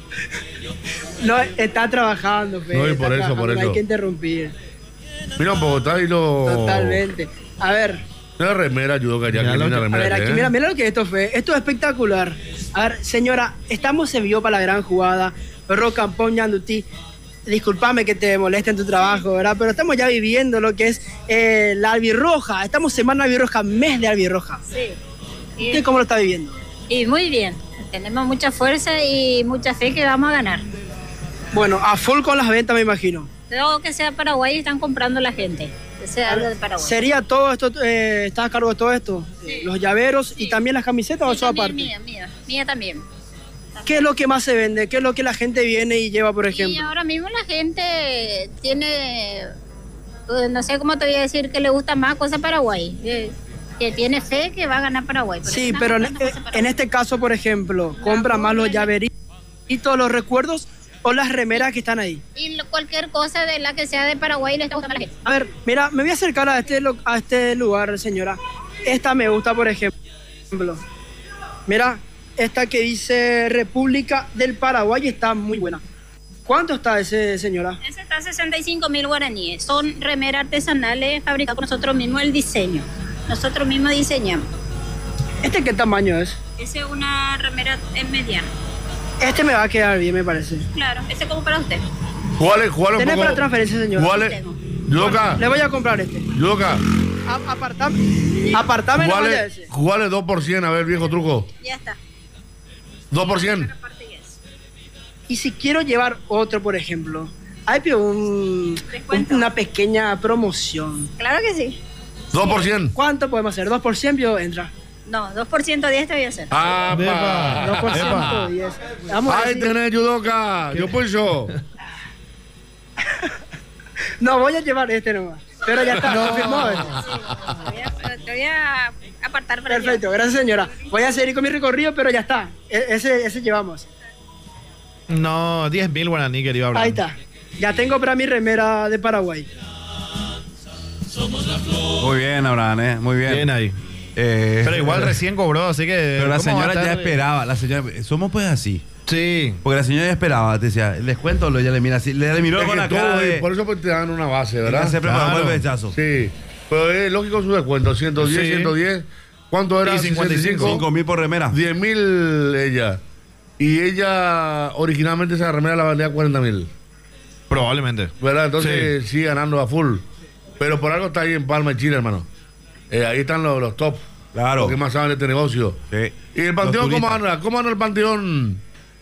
No, está trabajando, Fede, No, y está por eso, trabajando, por no eso. hay que interrumpir. Mira, Bogotá y lo. Totalmente. A ver, Una remera, Yudoka, ya que Mira lo linda que- a remera. ver, aquí, que, ¿eh? mira, mira lo que es esto, Fede. Esto es espectacular. A ver, señora, estamos en vivo para la gran jugada. Roca Poñandutí. Disculpame que te moleste en tu trabajo, ¿verdad? Pero estamos ya viviendo lo que es eh, la albirroja. Estamos semana albirroja, mes de albirroja. Sí. ¿Usted cómo lo está viviendo? Y muy bien. Tenemos mucha fuerza y mucha fe que vamos a ganar. Bueno, a full con las ventas, me imagino. Todo que sea Paraguay están comprando la gente. Que sea algo de Paraguay. ¿Sería todo esto, eh, estás a cargo de todo esto? Los llaveros y también las camisetas o Y eso también aparte? mía, mía, mía también. ¿Qué es lo que más se vende? ¿Qué es lo que la gente viene y lleva, por Y ejemplo? ahora mismo la gente tiene, eh, no sé cómo te voy a decir, que le gusta más cosas Paraguay. Que, que tiene fe que va a ganar Paraguay. Por eso Sí, están pero en, comprando cosas en este caso, por ejemplo, ¿compra más los llaveritos, los recuerdos o las remeras que están ahí? Y lo- cualquier cosa de la que sea de Paraguay le está gustando a la gente. A ver, mira, me voy a acercar a este, lo- a este lugar, señora. Esta me gusta, por ejemplo. Mira, esta que dice República del Paraguay está muy buena. ¿Cuánto está ese, señora? Ese está a sesenta y cinco mil guaraníes. Son remeras artesanales fabricadas por nosotros mismos, el diseño. Nosotros mismos diseñamos. ¿Este qué tamaño es? Esa es una remera en mediana. Este me va a quedar bien, me parece. Claro, ese es como para usted. Jugale, jugale un ¿Tenés poco. para transferencia, señora? Jugale. Yudoka, Le voy a comprar este. Yudoka, A- apartame, apartame no vaya jugale, ese. jugale dos por cien, a ver, viejo truco. Ya está. dos por cien. Y si quiero llevar otro, por ejemplo, hay pero un, un- una pequeña promoción. Claro que sí. dos por cien. ¿Cuánto podemos hacer? ¿dos por cien Pio, entra? No, dos por ciento de este voy a hacer. Ah, pa. dos por ciento, diez. Vamos a ver Ahí si- tenés, Yudoka. Yo pues yo. No, voy a llevar este nomás. Pero ya está, confirmado. este. Voy a- Te voy a apartar para Perfecto, gracias señora. Voy a seguir con mi recorrido, pero ya está. E- ese, ese llevamos. No, diez mil guaraní, querido Abraham. Ahí está. Ya tengo para mi remera de Paraguay. Muy bien, Abraham, ¿eh? Muy bien. Bien ahí. Eh, Pero igual recién cobró, así que. Pero la ¿cómo va a señora ya estar- esperaba. La señora, somos pues así. Sí. Porque la señora ya esperaba, te decía, ¿les cuento? Lo ella le mira así, le, le miró Es con que la todo, cara eh, de. Por eso pues, te dan una base, ¿verdad? Ella se preparó Claro. para el rechazo. Sí. Pero es lógico su descuento. ciento diez, Sí. ciento diez. ¿Cuánto era? Y cincuenta y cinco. cinco mil por remera. diez mil ella. Y ella originalmente esa remera la vendía cuarenta mil. Probablemente. ¿Verdad? Entonces sigue ganando a full. Pero por algo está ahí en Palma, en Chile, hermano. Eh, ahí están los, los top. Claro. Los que más saben de este negocio. Sí. ¿Y el Panteón Los cómo turistas. anda? ¿Cómo anda el Panteón?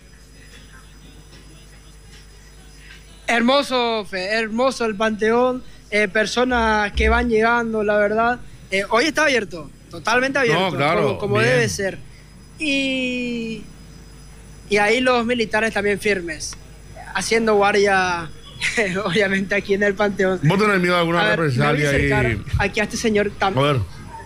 Hermoso, Fe, hermoso el Panteón. Eh, personas que van llegando, la verdad. Eh, hoy está abierto, totalmente abierto, No, claro, como, como bien. debe ser. Y, y ahí los militares también firmes, haciendo guardia, obviamente aquí en el Panteón. ¿Vos tenés miedo de alguna A ver, me voy a represalia acercar ahí? aquí a este señor A también. ver.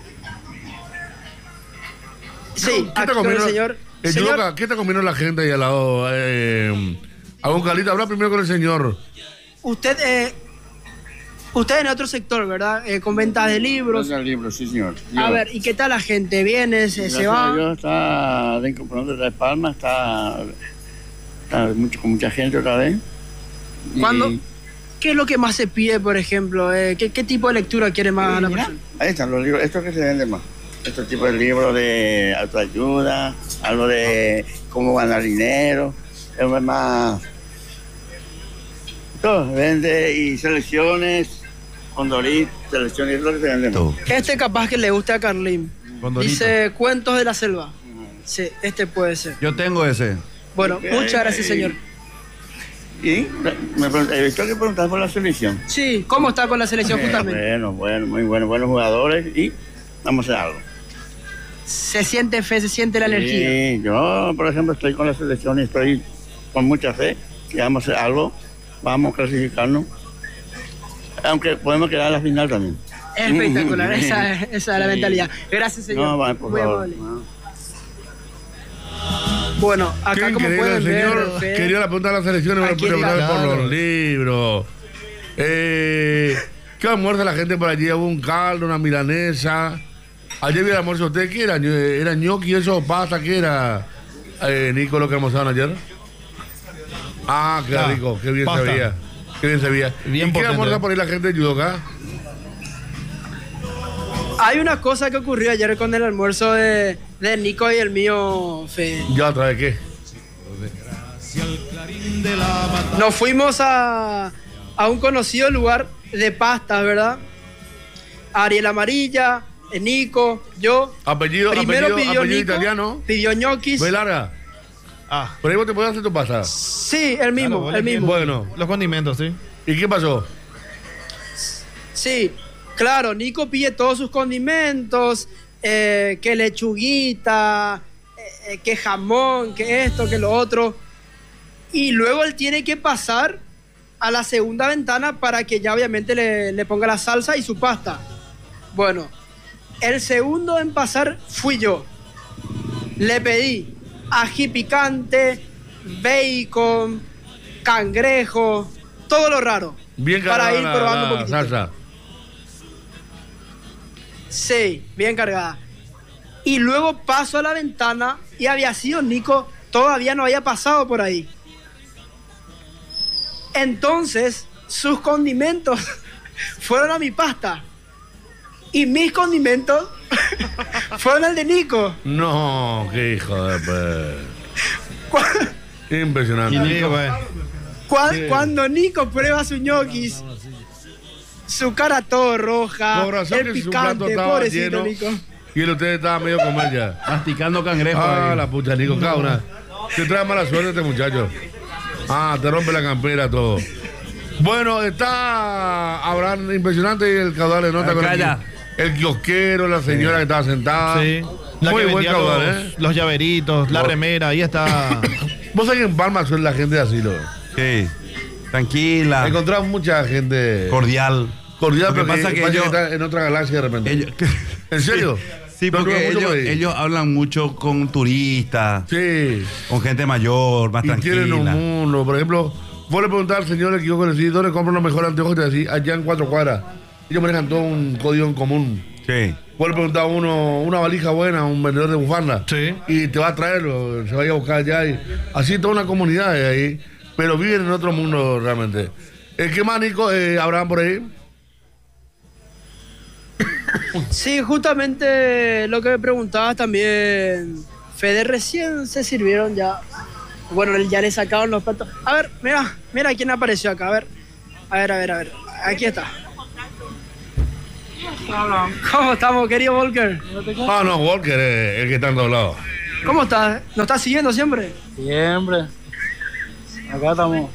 Sí, ¿Qué te aquí con el convino? señor. Eh, señor, Yudoka, ¿qué te convino la gente ahí al lado? Eh, algún calita, habla primero con el señor. usted, eh, usted en otro sector, ¿verdad? Eh, con ventas de libros. Venta de libros, sí, señor. A Yo- ver, ¿y qué tal la gente? ¿Viene, se, se Gracias a va? Dios, está reincorporando de Palma, está, está mucho, con mucha gente otra vez. Y- ¿Cuándo? ¿Qué es lo que más se pide, por ejemplo? Eh, ¿qué, ¿Qué tipo de lectura quiere más la persona? Ahí están los libros, estos que se venden más. Estos tipos de libros de autoayuda, algo de cómo ganar dinero, es más. Todo, vende y selecciones, Condorit, selecciones, es lo que se vende más. Este capaz que le guste a Carlín. Condorito. Dice Cuentos de la Selva. Sí, este puede ser. Yo tengo ese. Bueno, muchas gracias, señor. Y me pregunté, he visto que preguntar por la selección. Sí, ¿cómo está con la selección Eh, justamente? Bueno, bueno, muy buenos, buenos jugadores y vamos a hacer algo. Se siente fe, se siente la energía. Sí, yo, por ejemplo, estoy con la selección y estoy con mucha fe que vamos a hacer algo, vamos a clasificarnos, aunque podemos quedar a la final también. Espectacular, esa, esa es la Sí. mentalidad. Gracias, señor. No, vale, por Muy favor. amable. Bueno, acá Qué como increíble, pueden ver, señor. Fe, Quería la pregunta de las selecciones, Aquí pero preguntar está. por Claro. los libros. Eh, ¿Qué almuerza la gente por allí? ¿Hubo un caldo, una milanesa? Ayer vi el almuerzo. ¿Usted qué era? ¿Era ñoqui, eso, pasta? ¿Qué era, eh, Nico, lo que almorzaron ayer? Ah, qué Ah, rico, qué bien pasta. se veía. Qué bien se veía. Bien ¿Y qué potente. almuerza por ahí la gente de Yudoka? hay una cosa que ocurrió ayer con el almuerzo de, de Nico y el mío, Fe. ¿Ya otra vez qué? Nos fuimos a, a un conocido lugar de pastas, ¿verdad? Ariel Amarilla, eh, Nico, yo. Apellido, Primero apellido, pidió apellido Nico, italiano. pidió ñoquis. ¿Ve larga? Ah. Por ahí vos te podés hacer tu pasta. Sí, el mismo, Claro, el mismo. Bueno. Los condimentos, sí. ¿Y qué pasó? Sí, claro, Nico pide todos sus condimentos, eh, que lechuguita, eh, que jamón, que esto, que lo otro. Y luego él tiene que pasar a la segunda ventana para que ya obviamente le, le ponga la salsa y su pasta. Bueno, el segundo en pasar fui yo. Le pedí ají picante, bacon, cangrejo, todo lo raro. Bien para cargada ir la- probando un la poquitito. salsa. Sí, bien cargada. Y luego paso a la ventana y había sido Nico, todavía no había pasado por ahí. Entonces, sus condimentos fueron a mi pasta. Y mis condimentos fueron al de Nico. No, qué hijo de pe. Impresionante. Y Nico, pues. Cuan- Sí. Cuando Nico prueba su ñoquis, su cara todo roja, Con razón el que su plato picante, estaba pobrecito lleno. Nico. Y él usted estaba medio comer ya. Masticando cangrejo. Ah, ahí. la pucha, Nico, cada una. Te trae mala suerte este muchacho. Ah, te rompe la campera todo. Bueno, está Abraham impresionante y el caudal de nota Ah, con calla. el, el kiosquero, la señora que estaba sentada. Sí. La Muy que buen vendía caudal, los, ¿eh? los llaveritos, la No. remera, ahí está. Vos sabés que en Palma suele la gente así, ¿no? Sí. Tranquila. Encontramos mucha gente Cordial. cordial, Lo que pero pasa que, que parece ellos- que está en otra galaxia de repente. Ellos- ¿En serio? Sí, No, no, porque mucho ellos, por ahí. ellos hablan mucho con turistas, Sí. con gente mayor, más Y tienen un tranquila. mundo. Por ejemplo, vos le preguntás al señor que yo conocí dónde compro los mejores anteojos y te decís allá en cuatro cuadras. Ellos manejan todo un código en común. Sí. Vos le preguntás a uno una valija buena a un vendedor de bufanda. Sí. Y te va a traerlo, se va a ir a buscar allá. Y así toda una comunidad de ahí. Pero viven en otro mundo realmente. Eh, ¿Qué más, Nico? Eh, ¿Abraham por ahí? Sí, justamente lo que me preguntabas también, Fede, recién se sirvieron ya. Bueno, ya le sacaron los platos. A ver, mira, mira quién apareció acá. A ver, a ver, a ver, a ver. Aquí está. ¿Cómo estamos, querido Volker? Ah, no, Walker es el que está en todos lados. ¿Cómo estás? ¿Nos estás siguiendo siempre? Siempre. Acá estamos.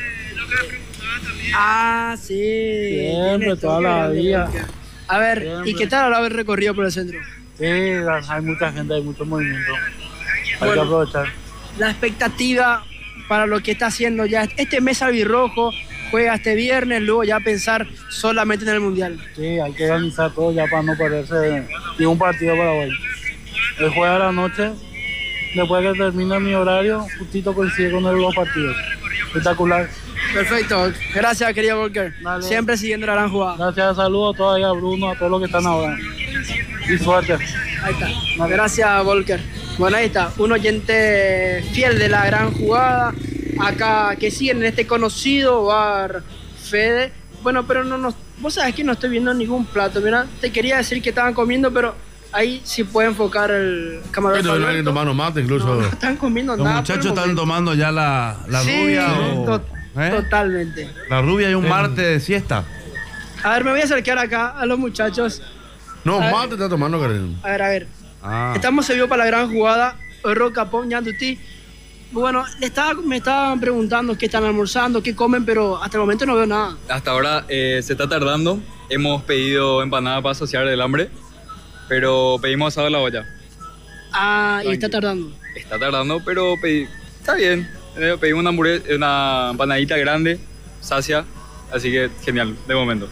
Ah, sí. Siempre, Tienes toda toque la grande, vida. Volker. A ver, Siempre. ¿y qué tal haber recorrido por el centro? Sí, hay mucha gente, hay mucho movimiento. Hay Bueno. que aprovechar. La expectativa para lo que está haciendo ya este mes albirrojo, juega este viernes, luego ya pensar solamente en el Mundial. Sí, hay que organizar todo ya para no perderse ni un partido de Paraguay. Él juega a la noche, después que termina mi horario, justito coincide con los partidos. Espectacular. Perfecto, gracias querido Volker. Siempre siguiendo la gran jugada. Gracias, saludos todavía a Bruno, a todos los que están ahora. Y suerte. Ahí está. Gracias Volker. Bueno, ahí está, un oyente fiel de la gran jugada, acá que siguen en este conocido bar Fede. Bueno, pero no nos, vos sabés que no estoy viendo ningún plato, mira, te quería decir que estaban comiendo, pero ahí sí puede enfocar el camarógrafo. Esto no hay tomando mate incluso. No, no están comiendo Los nada. muchachos por el están momento. tomando ya la, la Sí, rubia. o- to- ¿eh? Totalmente. La rubia y un Sí. martes de siesta. A ver, me voy a acercar acá a los muchachos. No, A ver. mate está tomando, Karen. A ver, a ver. Ah. Estamos servidos para la gran jugada. Roca Pon Yanduti. Bueno, le estaba, me estaban preguntando qué están almorzando, qué comen, pero hasta el momento no veo nada. Hasta ahora eh, se está tardando. Hemos pedido empanada para saciar el hambre, pero pedimos asado a la olla. Ah, y está tardando. Está tardando, pero pedí- está bien. Eh, Pedimos una, hamburguesa, una empanadita grande, sacia, así que genial, de momento.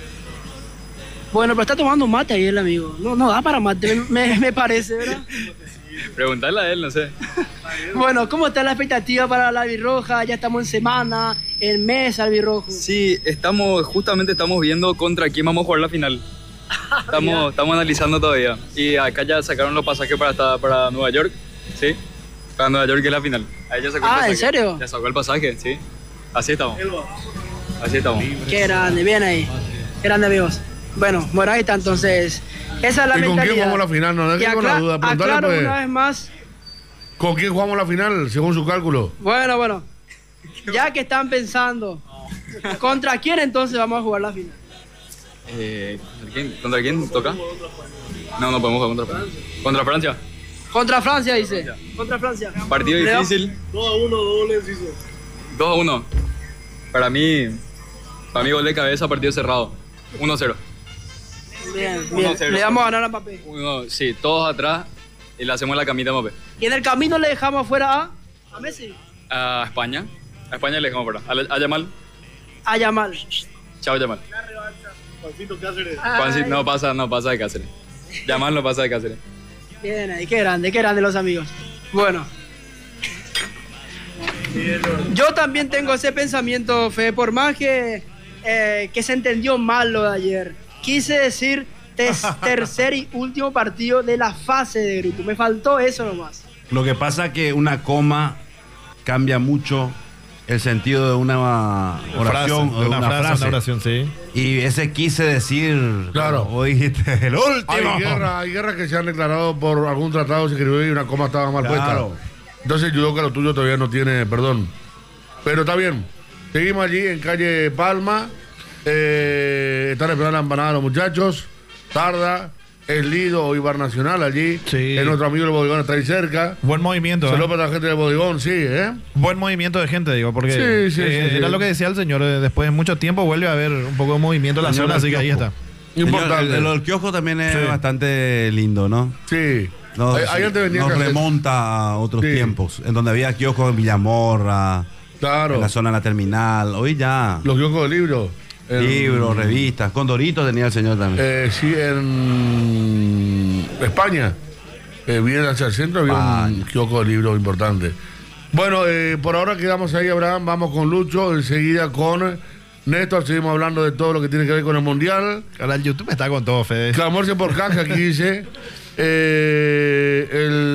Bueno, pero está tomando mate ahí el amigo. No, no da para mate, me, me- me parece, ¿verdad? Preguntarle a él, no sé. Bueno, ¿cómo está la expectativa para la albirroja? Ya estamos en semana, el mes albirrojo. Sí, estamos, justamente estamos viendo contra quién vamos a jugar la final. Estamos, estamos analizando todavía. Y acá ya sacaron los pasajes para, esta- para Nueva York, ¿sí? Para Nueva York que es la final. Ahí ya sacó el Ah, pasaje. ¿en serio? Ya sacó el pasaje, sí. Así estamos. Así estamos. Qué grande, bien ahí. Qué grande, amigos. Bueno, bueno, ahí está entonces. Esa es la ¿Y con mentalidad. quién jugamos la final? No Y dejen con la acla- duda. Preguntale, aclaro pues, una vez más. ¿con quién jugamos la final, según su cálculo? Bueno, bueno. Ya que están pensando, ¿contra quién entonces vamos a jugar la final? Eh, ¿contra, quién, ¿Contra quién toca? No, no podemos jugar contra Francia. ¿Contra Francia? Contra Francia, dice. Contra Francia. Partido Leo. difícil. dos a uno, doble deciso. dos a uno. Para mí, para mí gol de cabeza, partido cerrado. uno a cero. Bien, uno bien. a cero. Le vamos a ganar a Mbappé. Uno, sí, todos atrás y le hacemos la camita a Mbappé. Y en el camino le dejamos afuera a, a Messi, A España. A España le dejamos fuera. A, a Yamal. a Yamal. Chao, Yamal. Juancito Cáceres. Juanci- no pasa, no pasa de Cáceres. Yamal no pasa de Cáceres. Bien ahí, qué grande, qué grande los amigos. Bueno. Yo también tengo ese pensamiento, Fede, por más que, eh, que se entendió mal lo de ayer. Quise decir tes- tercer y último partido de la fase de grupo. Me faltó eso nomás. Lo que pasa es que una coma cambia mucho el sentido de una oración, Frase, de una frase, una oración, sí. Y ese quise decir, Claro. vos dijiste, el último. Hay guerras hay guerras que se han declarado por algún tratado, se escribió y una coma estaba mal Claro. puesta. Entonces el judoka lo tuyo todavía no tiene perdón. Pero está bien. Seguimos allí en calle Palma. Eh, están esperando la empanada de los muchachos. Tarda. Es Lido o Ibar Nacional allí. Sí. Es nuestro amigo del bodegón, está ahí cerca. Buen movimiento. Saludos ¿eh? para la gente del bodegón, sí, ¿eh? Buen movimiento de gente, digo, porque Sí, sí, eh, sí, era sí. lo que decía el señor. eh, Después de mucho tiempo vuelve a haber un poco de movimiento en la Señor zona, así del que ahí kiosco. está. Importante. Señor, el, el kiosco también es Sí. bastante lindo, ¿no? Sí. Nos, Ahí- ahí antes venía nos cassette. remonta a otros Sí. tiempos, en donde había kioscos en Villamorra, Claro. en la zona de la terminal. Hoy ya. Los kioscos de libros. En- Libros, revistas, Condorito tenía el señor también. Eh, sí, en España. Eh, bien hacia el centro había un kiosco de libros importante. Bueno, eh, por ahora quedamos ahí, Abraham. Vamos con Lucho. Enseguida con Néstor, seguimos hablando de todo lo que tiene que ver con el Mundial. Ahora el YouTube está con todo, Fede. Que almuerce por caja, aquí dice. Eh,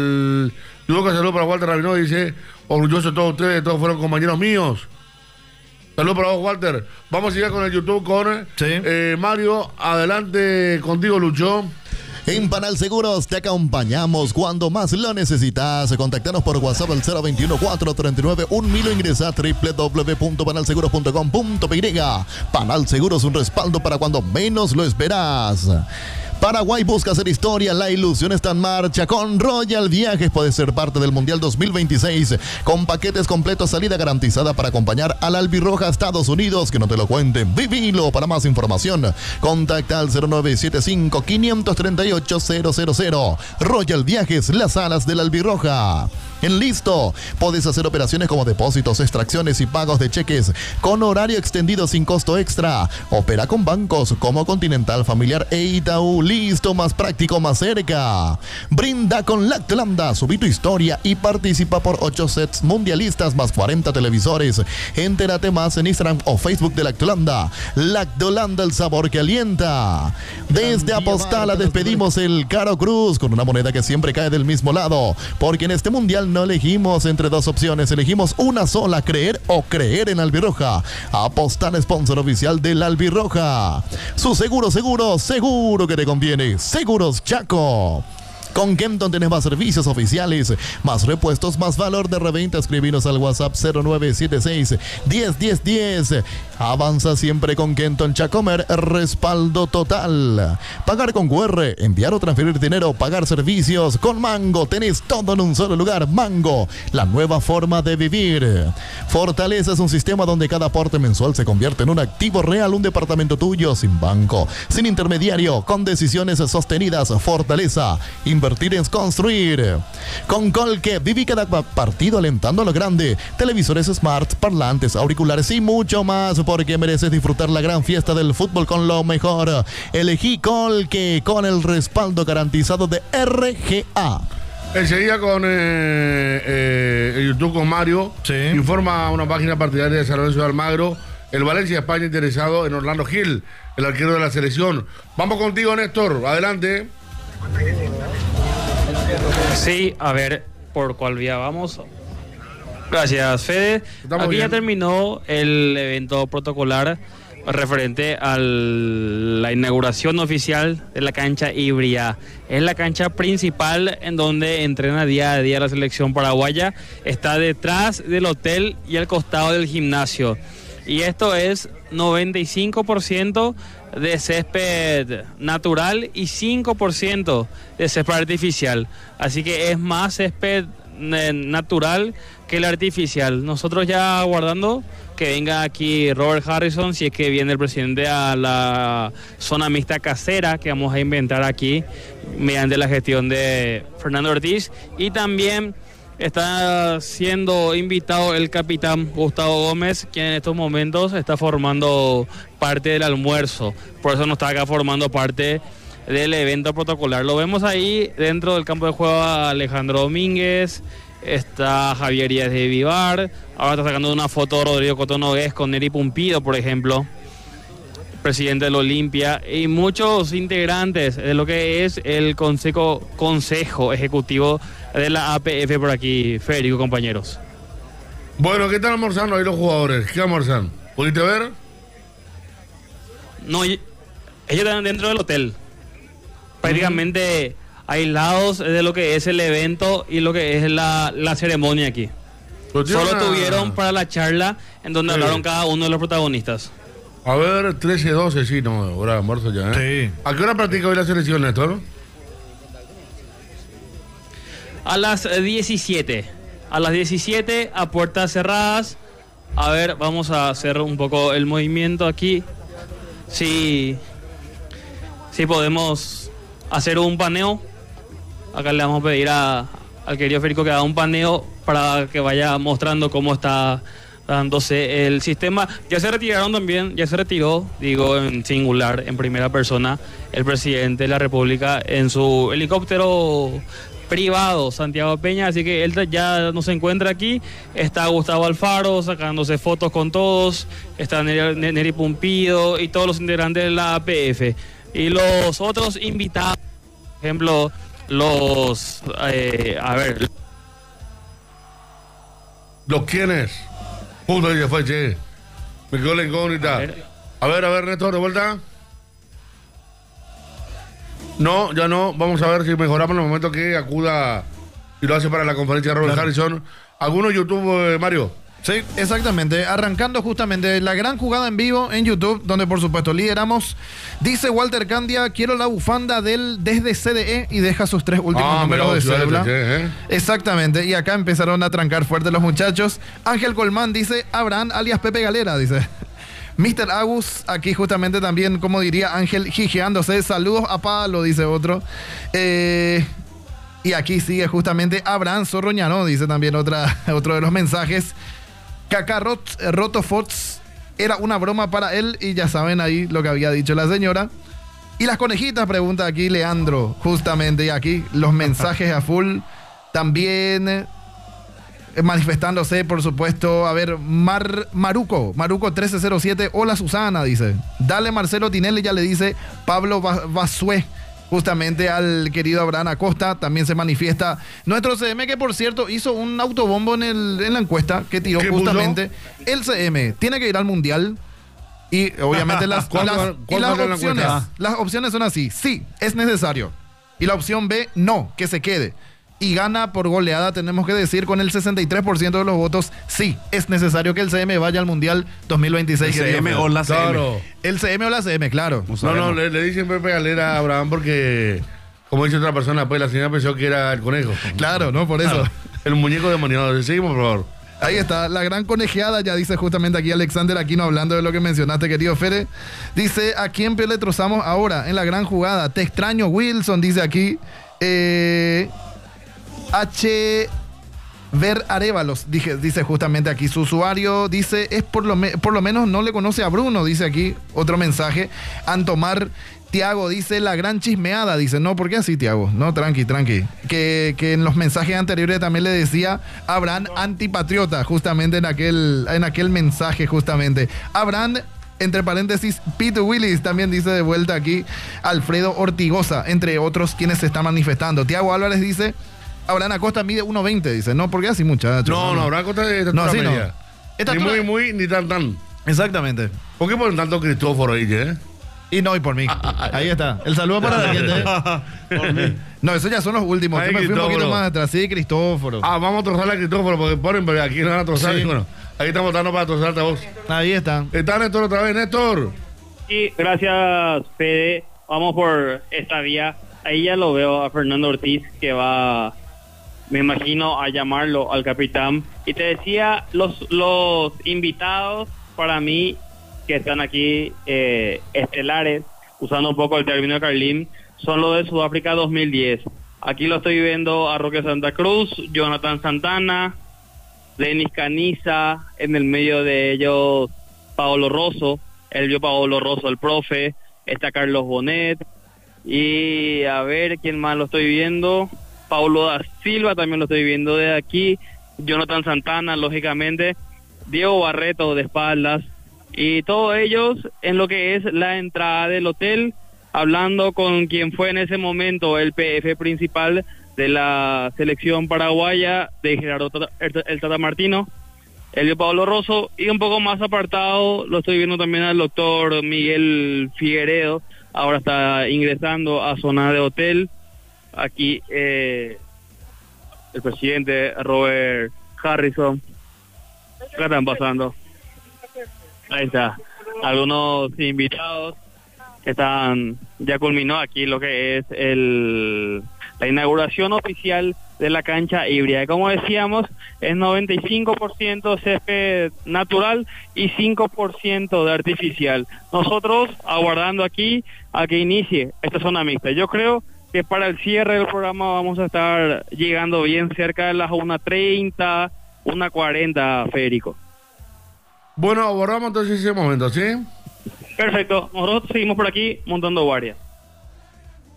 el Lucas, saludo para Walter Rabinó, dice, orgulloso de todos ustedes, todos fueron compañeros míos. Saludos para vos, Walter. Vamos a ir con el YouTube con sí. eh, Mario. Adelante contigo, Lucho. En Panal Seguros te acompañamos cuando más lo necesitas. Contactanos por WhatsApp al cero veintiuno, cuatrocientos treinta y nueve, un mil o ingresa a doble u doble u doble u punto panal seguros punto com punto p y. Panal Seguros, un respaldo para cuando menos lo esperas. Paraguay busca hacer historia, la ilusión está en marcha. Con Royal Viajes puedes ser parte del Mundial dos mil veintiséis con paquetes completos, salida garantizada para acompañar al Albirroja a Estados Unidos. Que no te lo cuenten, vivilo. Para más información, contacta al cero nueve siete cinco, quinientos treinta y ocho, cero cero cero. Royal Viajes, las alas del Albirroja. En Listo, puedes hacer operaciones como depósitos, extracciones y pagos de cheques con horario extendido sin costo extra. Opera con bancos como Continental, Familiar e Itaú. Listo, más práctico, más cerca. Brinda con Lactolanda, subí tu historia y participa por ocho sets mundialistas más cuarenta televisores. Entérate más en Instagram o Facebook de Lactolanda. Lactolanda, el sabor que alienta. Desde Apostala despedimos el Caro Cruz con una moneda que siempre cae del mismo lado, porque en este mundial no elegimos entre dos opciones, elegimos una sola: creer o creer en Albirroja. Apostar, sponsor oficial del Albirroja. Su seguro, seguro, seguro que te conviene. Seguros Chaco. Con Kenton tenés más servicios oficiales, más repuestos, más valor de reventa. Escribinos al WhatsApp cero nueve siete seis, diez, diez, diez. Avanza siempre con Kenton Chacomer, respaldo total. Pagar con Q R, enviar o transferir dinero, pagar servicios. Con Mango tenés todo en un solo lugar. Mango, la nueva forma de vivir. Fortaleza es un sistema donde cada aporte mensual se convierte en un activo real, un departamento tuyo, sin banco, sin intermediario, con decisiones sostenidas. Fortaleza, invertir es construir. Con Colque, viví cada partido alentando a lo grande. Televisores smart, parlantes, auriculares y mucho más, porque mereces disfrutar la gran fiesta del fútbol con lo mejor. Elegí Colque con el respaldo garantizado de R G A. Enseguida con eh, eh, el YouTube con Mario. Sí. Informa una página partidaria de San Lorenzo de Almagro. El Valencia España interesado en Orlando Gil, el arquero de la selección. Vamos contigo, Néstor. Adelante. Sí, a ver, ¿por cuál vía vamos? Gracias, Fede. Estamos Aquí bien. Ya terminó el evento protocolar referente a la inauguración oficial de la cancha híbrida. Es la cancha principal en donde entrena día a día la selección paraguaya. Está detrás del hotel y al costado del gimnasio. Y esto es noventa y cinco por ciento de césped natural y cinco por ciento de césped artificial. Así que es más césped eh, natural que el artificial. Nosotros ya aguardando que venga aquí Robert Harrison, si es que viene el presidente a la zona mixta casera que vamos a inventar aquí mediante la gestión de Fernando Ortiz. Y también está siendo invitado el capitán Gustavo Gómez, quien en estos momentos está formando parte del almuerzo. Por eso no está acá formando parte del evento protocolar. Lo vemos ahí dentro del campo de juego a Alejandro Domínguez, está Javier Díaz de Vivar, ahora está sacando una foto Rodrigo Cotonogués con Neri Pumpido, por ejemplo, presidente del Olimpia, y muchos integrantes de lo que es el consejo, consejo ejecutivo de la A P F por aquí. Federico, compañeros. Bueno, ¿qué están almorzando ahí los jugadores? ¿Qué almorzan? ¿Pudiste ver? No, ellos están dentro del hotel, prácticamente uh-huh. aislados de lo que es el evento y lo que es la, la ceremonia aquí. Solo una... tuvieron para la charla en donde sí. hablaron cada uno de los protagonistas. A ver, trece, doce, sí, no, hora de almuerzo ya, ¿eh? Sí. ¿A qué hora practica hoy la selección, Néstor? A las diecisiete. A las diecisiete, a puertas cerradas. A ver, vamos a hacer un poco el movimiento aquí. Si, si podemos hacer un paneo. Acá le vamos a pedir a, al querido Federico que haga un paneo para que vaya mostrando cómo está dándose el sistema. Ya se retiraron también, ya se retiró, digo en singular, en primera persona, el presidente de la República en su helicóptero privado Santiago Peña, así que él ya no se encuentra aquí. Está Gustavo Alfaro sacándose fotos con todos, está Neri, Neri Pumpido y todos los integrantes de la A P F. Y los otros invitados, por ejemplo, los... Eh, a ver... ¿Los quiénes? Puta que fue, che. Me quedó la incógnita. A ver, a ver, a ver, Néstor, de vuelta. No, ya no. Vamos a ver si mejoramos en el momento que acuda y lo hace para la conferencia de Robert claro. Harrison. ¿Alguno YouTube, eh, Mario? Sí, exactamente. Arrancando justamente la gran jugada en vivo en YouTube, donde por supuesto lideramos. Dice Walter Candia, quiero la bufanda del desde C D E y deja sus tres últimos ah, números de cédula. ¿eh? Exactamente. Y acá empezaron a trancar fuerte los muchachos. Ángel Colmán dice, Abraham alias Pepe Galera, dice. mister Agus, aquí justamente también, como diría Ángel, jijeándose. Saludos a Pablo, dice otro. Eh... Y aquí sigue justamente Abraham Zorroñano, dice también otra, otro de los mensajes. Kakarot Rotofots era una broma para él y ya saben ahí lo que había dicho la señora. Y las conejitas, pregunta aquí Leandro, justamente, y aquí los mensajes a full. También eh, manifestándose, por supuesto, a ver, Mar, Maruco, Maruco trece cero siete, hola Susana, dice. Dale Marcelo Tinelli, ya le dice Pablo Basué. Justamente al querido Abraham Acosta, también se manifiesta nuestro C M, que por cierto hizo un autobombo en, el, en la encuesta que tiró justamente. Puso? El C M tiene que ir al Mundial y obviamente las, ¿Cuál, las, cuál, y las cuál opciones las opciones son así, sí, es necesario. Y la opción B, no, que se quede. Y gana por goleada, tenemos que decir, con el sesenta y tres por ciento de los votos, sí, es necesario que el C M vaya al Mundial dos mil veintiséis. El C M o la C M. Claro. El C M o la C M, claro. No, no, le, le dicen Pepe Galera a Abraham porque, como dice otra persona, pues la señora pensó que era el conejo. Claro, ¿no? Por eso. Claro. El muñeco demoniado. Seguimos, por favor. Ahí está, la gran conejeada, ya dice justamente aquí Alexander Aquino, hablando de lo que mencionaste, querido Fede. Dice, ¿a quién le trozamos ahora en la gran jugada? Te extraño, Wilson, dice aquí. Eh... H. Ver Arévalos, dije, dice justamente aquí su usuario, dice, es por lo, me, por lo menos no le conoce a Bruno, dice aquí otro mensaje. Antomar Tiago dice, la gran chismeada, dice, no, ¿por qué así, Tiago? No, tranqui, tranqui. Que, que en los mensajes anteriores también le decía Abraham antipatriota, justamente en aquel, en aquel mensaje, justamente. Abraham, entre paréntesis, Pete Willis, también dice de vuelta aquí Alfredo Ortigosa, entre otros quienes se están manifestando. Tiago Álvarez dice, Abraham Acosta mide uno veinte, dice. No, ¿por qué así, muchachos? No, no, Abraham Acosta es no, así no. Ni muy, muy, ni tan, tan. Exactamente. ¿Por qué ponen tanto Cristóforo ahí, eh? Y no, y por mí. Ahí está. El saludo para la gente. Por mí. No, esos ya son los últimos. Yo me fui un poquito más atrás. Sí, Cristóforo. Ah, vamos a trozar a Cristóforo porque ponen, pero aquí no van a trozar. Sí. Bueno, ahí estamos dando para trozarte a vos. Ahí está. Está Néstor otra vez, Néstor. Sí, gracias, Fede. Vamos por esta vía. Ahí ya lo veo a Fernando Ortiz que va, me imagino, a llamarlo al capitán. Y te decía, los, los invitados para mí que están aquí eh, estelares, usando un poco el término de Carlín, son los de Sudáfrica dos mil diez. Aquí lo estoy viendo a Roque Santa Cruz, Jonathan Santana, Denis Caniza, en el medio de ellos Paolo Rosso, el vio Paolo Rosso, el profe, está Carlos Bonet, y a ver quién más lo estoy viendo, Paulo da Silva también lo estoy viendo de aquí, Jonathan Santana, lógicamente, Diego Barreto de espaldas, y todos ellos en lo que es la entrada del hotel, hablando con quien fue en ese momento el P F principal de la selección paraguaya, de Gerardo Tata, el Tata Martino, Elio Pablo Rosso, y un poco más apartado lo estoy viendo también al doctor Miguel Figueredo, ahora está ingresando a zona de hotel, aquí eh, el presidente Robert Harrison. ¿Qué están pasando? Ahí está, algunos invitados que están, ya culminó aquí lo que es el la inauguración oficial de la cancha híbrida. Como decíamos, es noventa y cinco por ciento césped natural y cinco por ciento de artificial. Nosotros aguardando aquí a que inicie esta zona mixta. Yo creo que para el cierre del programa vamos a estar llegando bien cerca de las una treinta, una cuarenta, Federico. Bueno, abordamos entonces ese momento, ¿sí? Perfecto, nosotros seguimos por aquí montando guardia.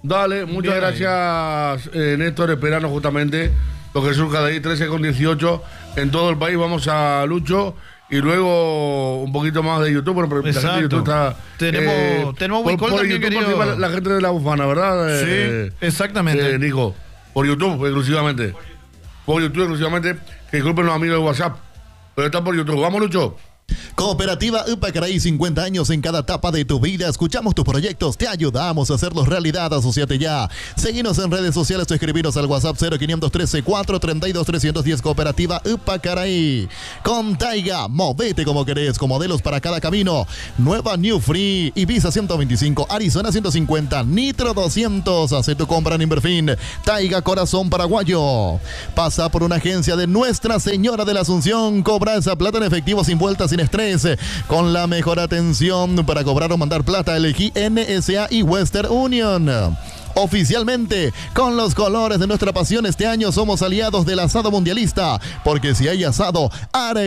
Dale, muchas Bien gracias, eh, Néstor. Esperando justamente lo que surja de ahí, trece con dieciocho en todo el país. Vamos a Lucho y luego un poquito más de YouTube. Pero la gente de YouTube está, Tenemos, eh, tenemos por, Wicol por también, YouTube querido. participa la, la gente de la bufana, ¿verdad? Sí, Eh, exactamente. eh, Nico, por YouTube exclusivamente. Por YouTube exclusivamente. Que disculpen los amigos de WhatsApp. Pero está por YouTube. Vamos, Lucho. Cooperativa Upacaraí, cincuenta años en cada etapa de tu vida. Escuchamos tus proyectos, te ayudamos a hacerlos realidad. Asociate ya. Seguinos en redes sociales o escribiros al WhatsApp cero quinientos trece, cuatrocientos treinta y dos, trescientos diez. Cooperativa Upacaraí. Con Taiga, movete como querés, con modelos para cada camino. Nueva New Free, Ibiza ciento veinticinco, Arizona ciento cincuenta, Nitro doscientos. Hace tu compra en Inverfin. Taiga, corazón paraguayo. Pasa por una agencia de Nuestra Señora de la Asunción. Cobra esa plata en efectivo sin vueltas, sin estrés, con la mejor atención para cobrar o mandar plata. Elegí N S A y Western Union. Oficialmente, con los colores de nuestra pasión, este año somos aliados del asado mundialista, porque si hay asado, haré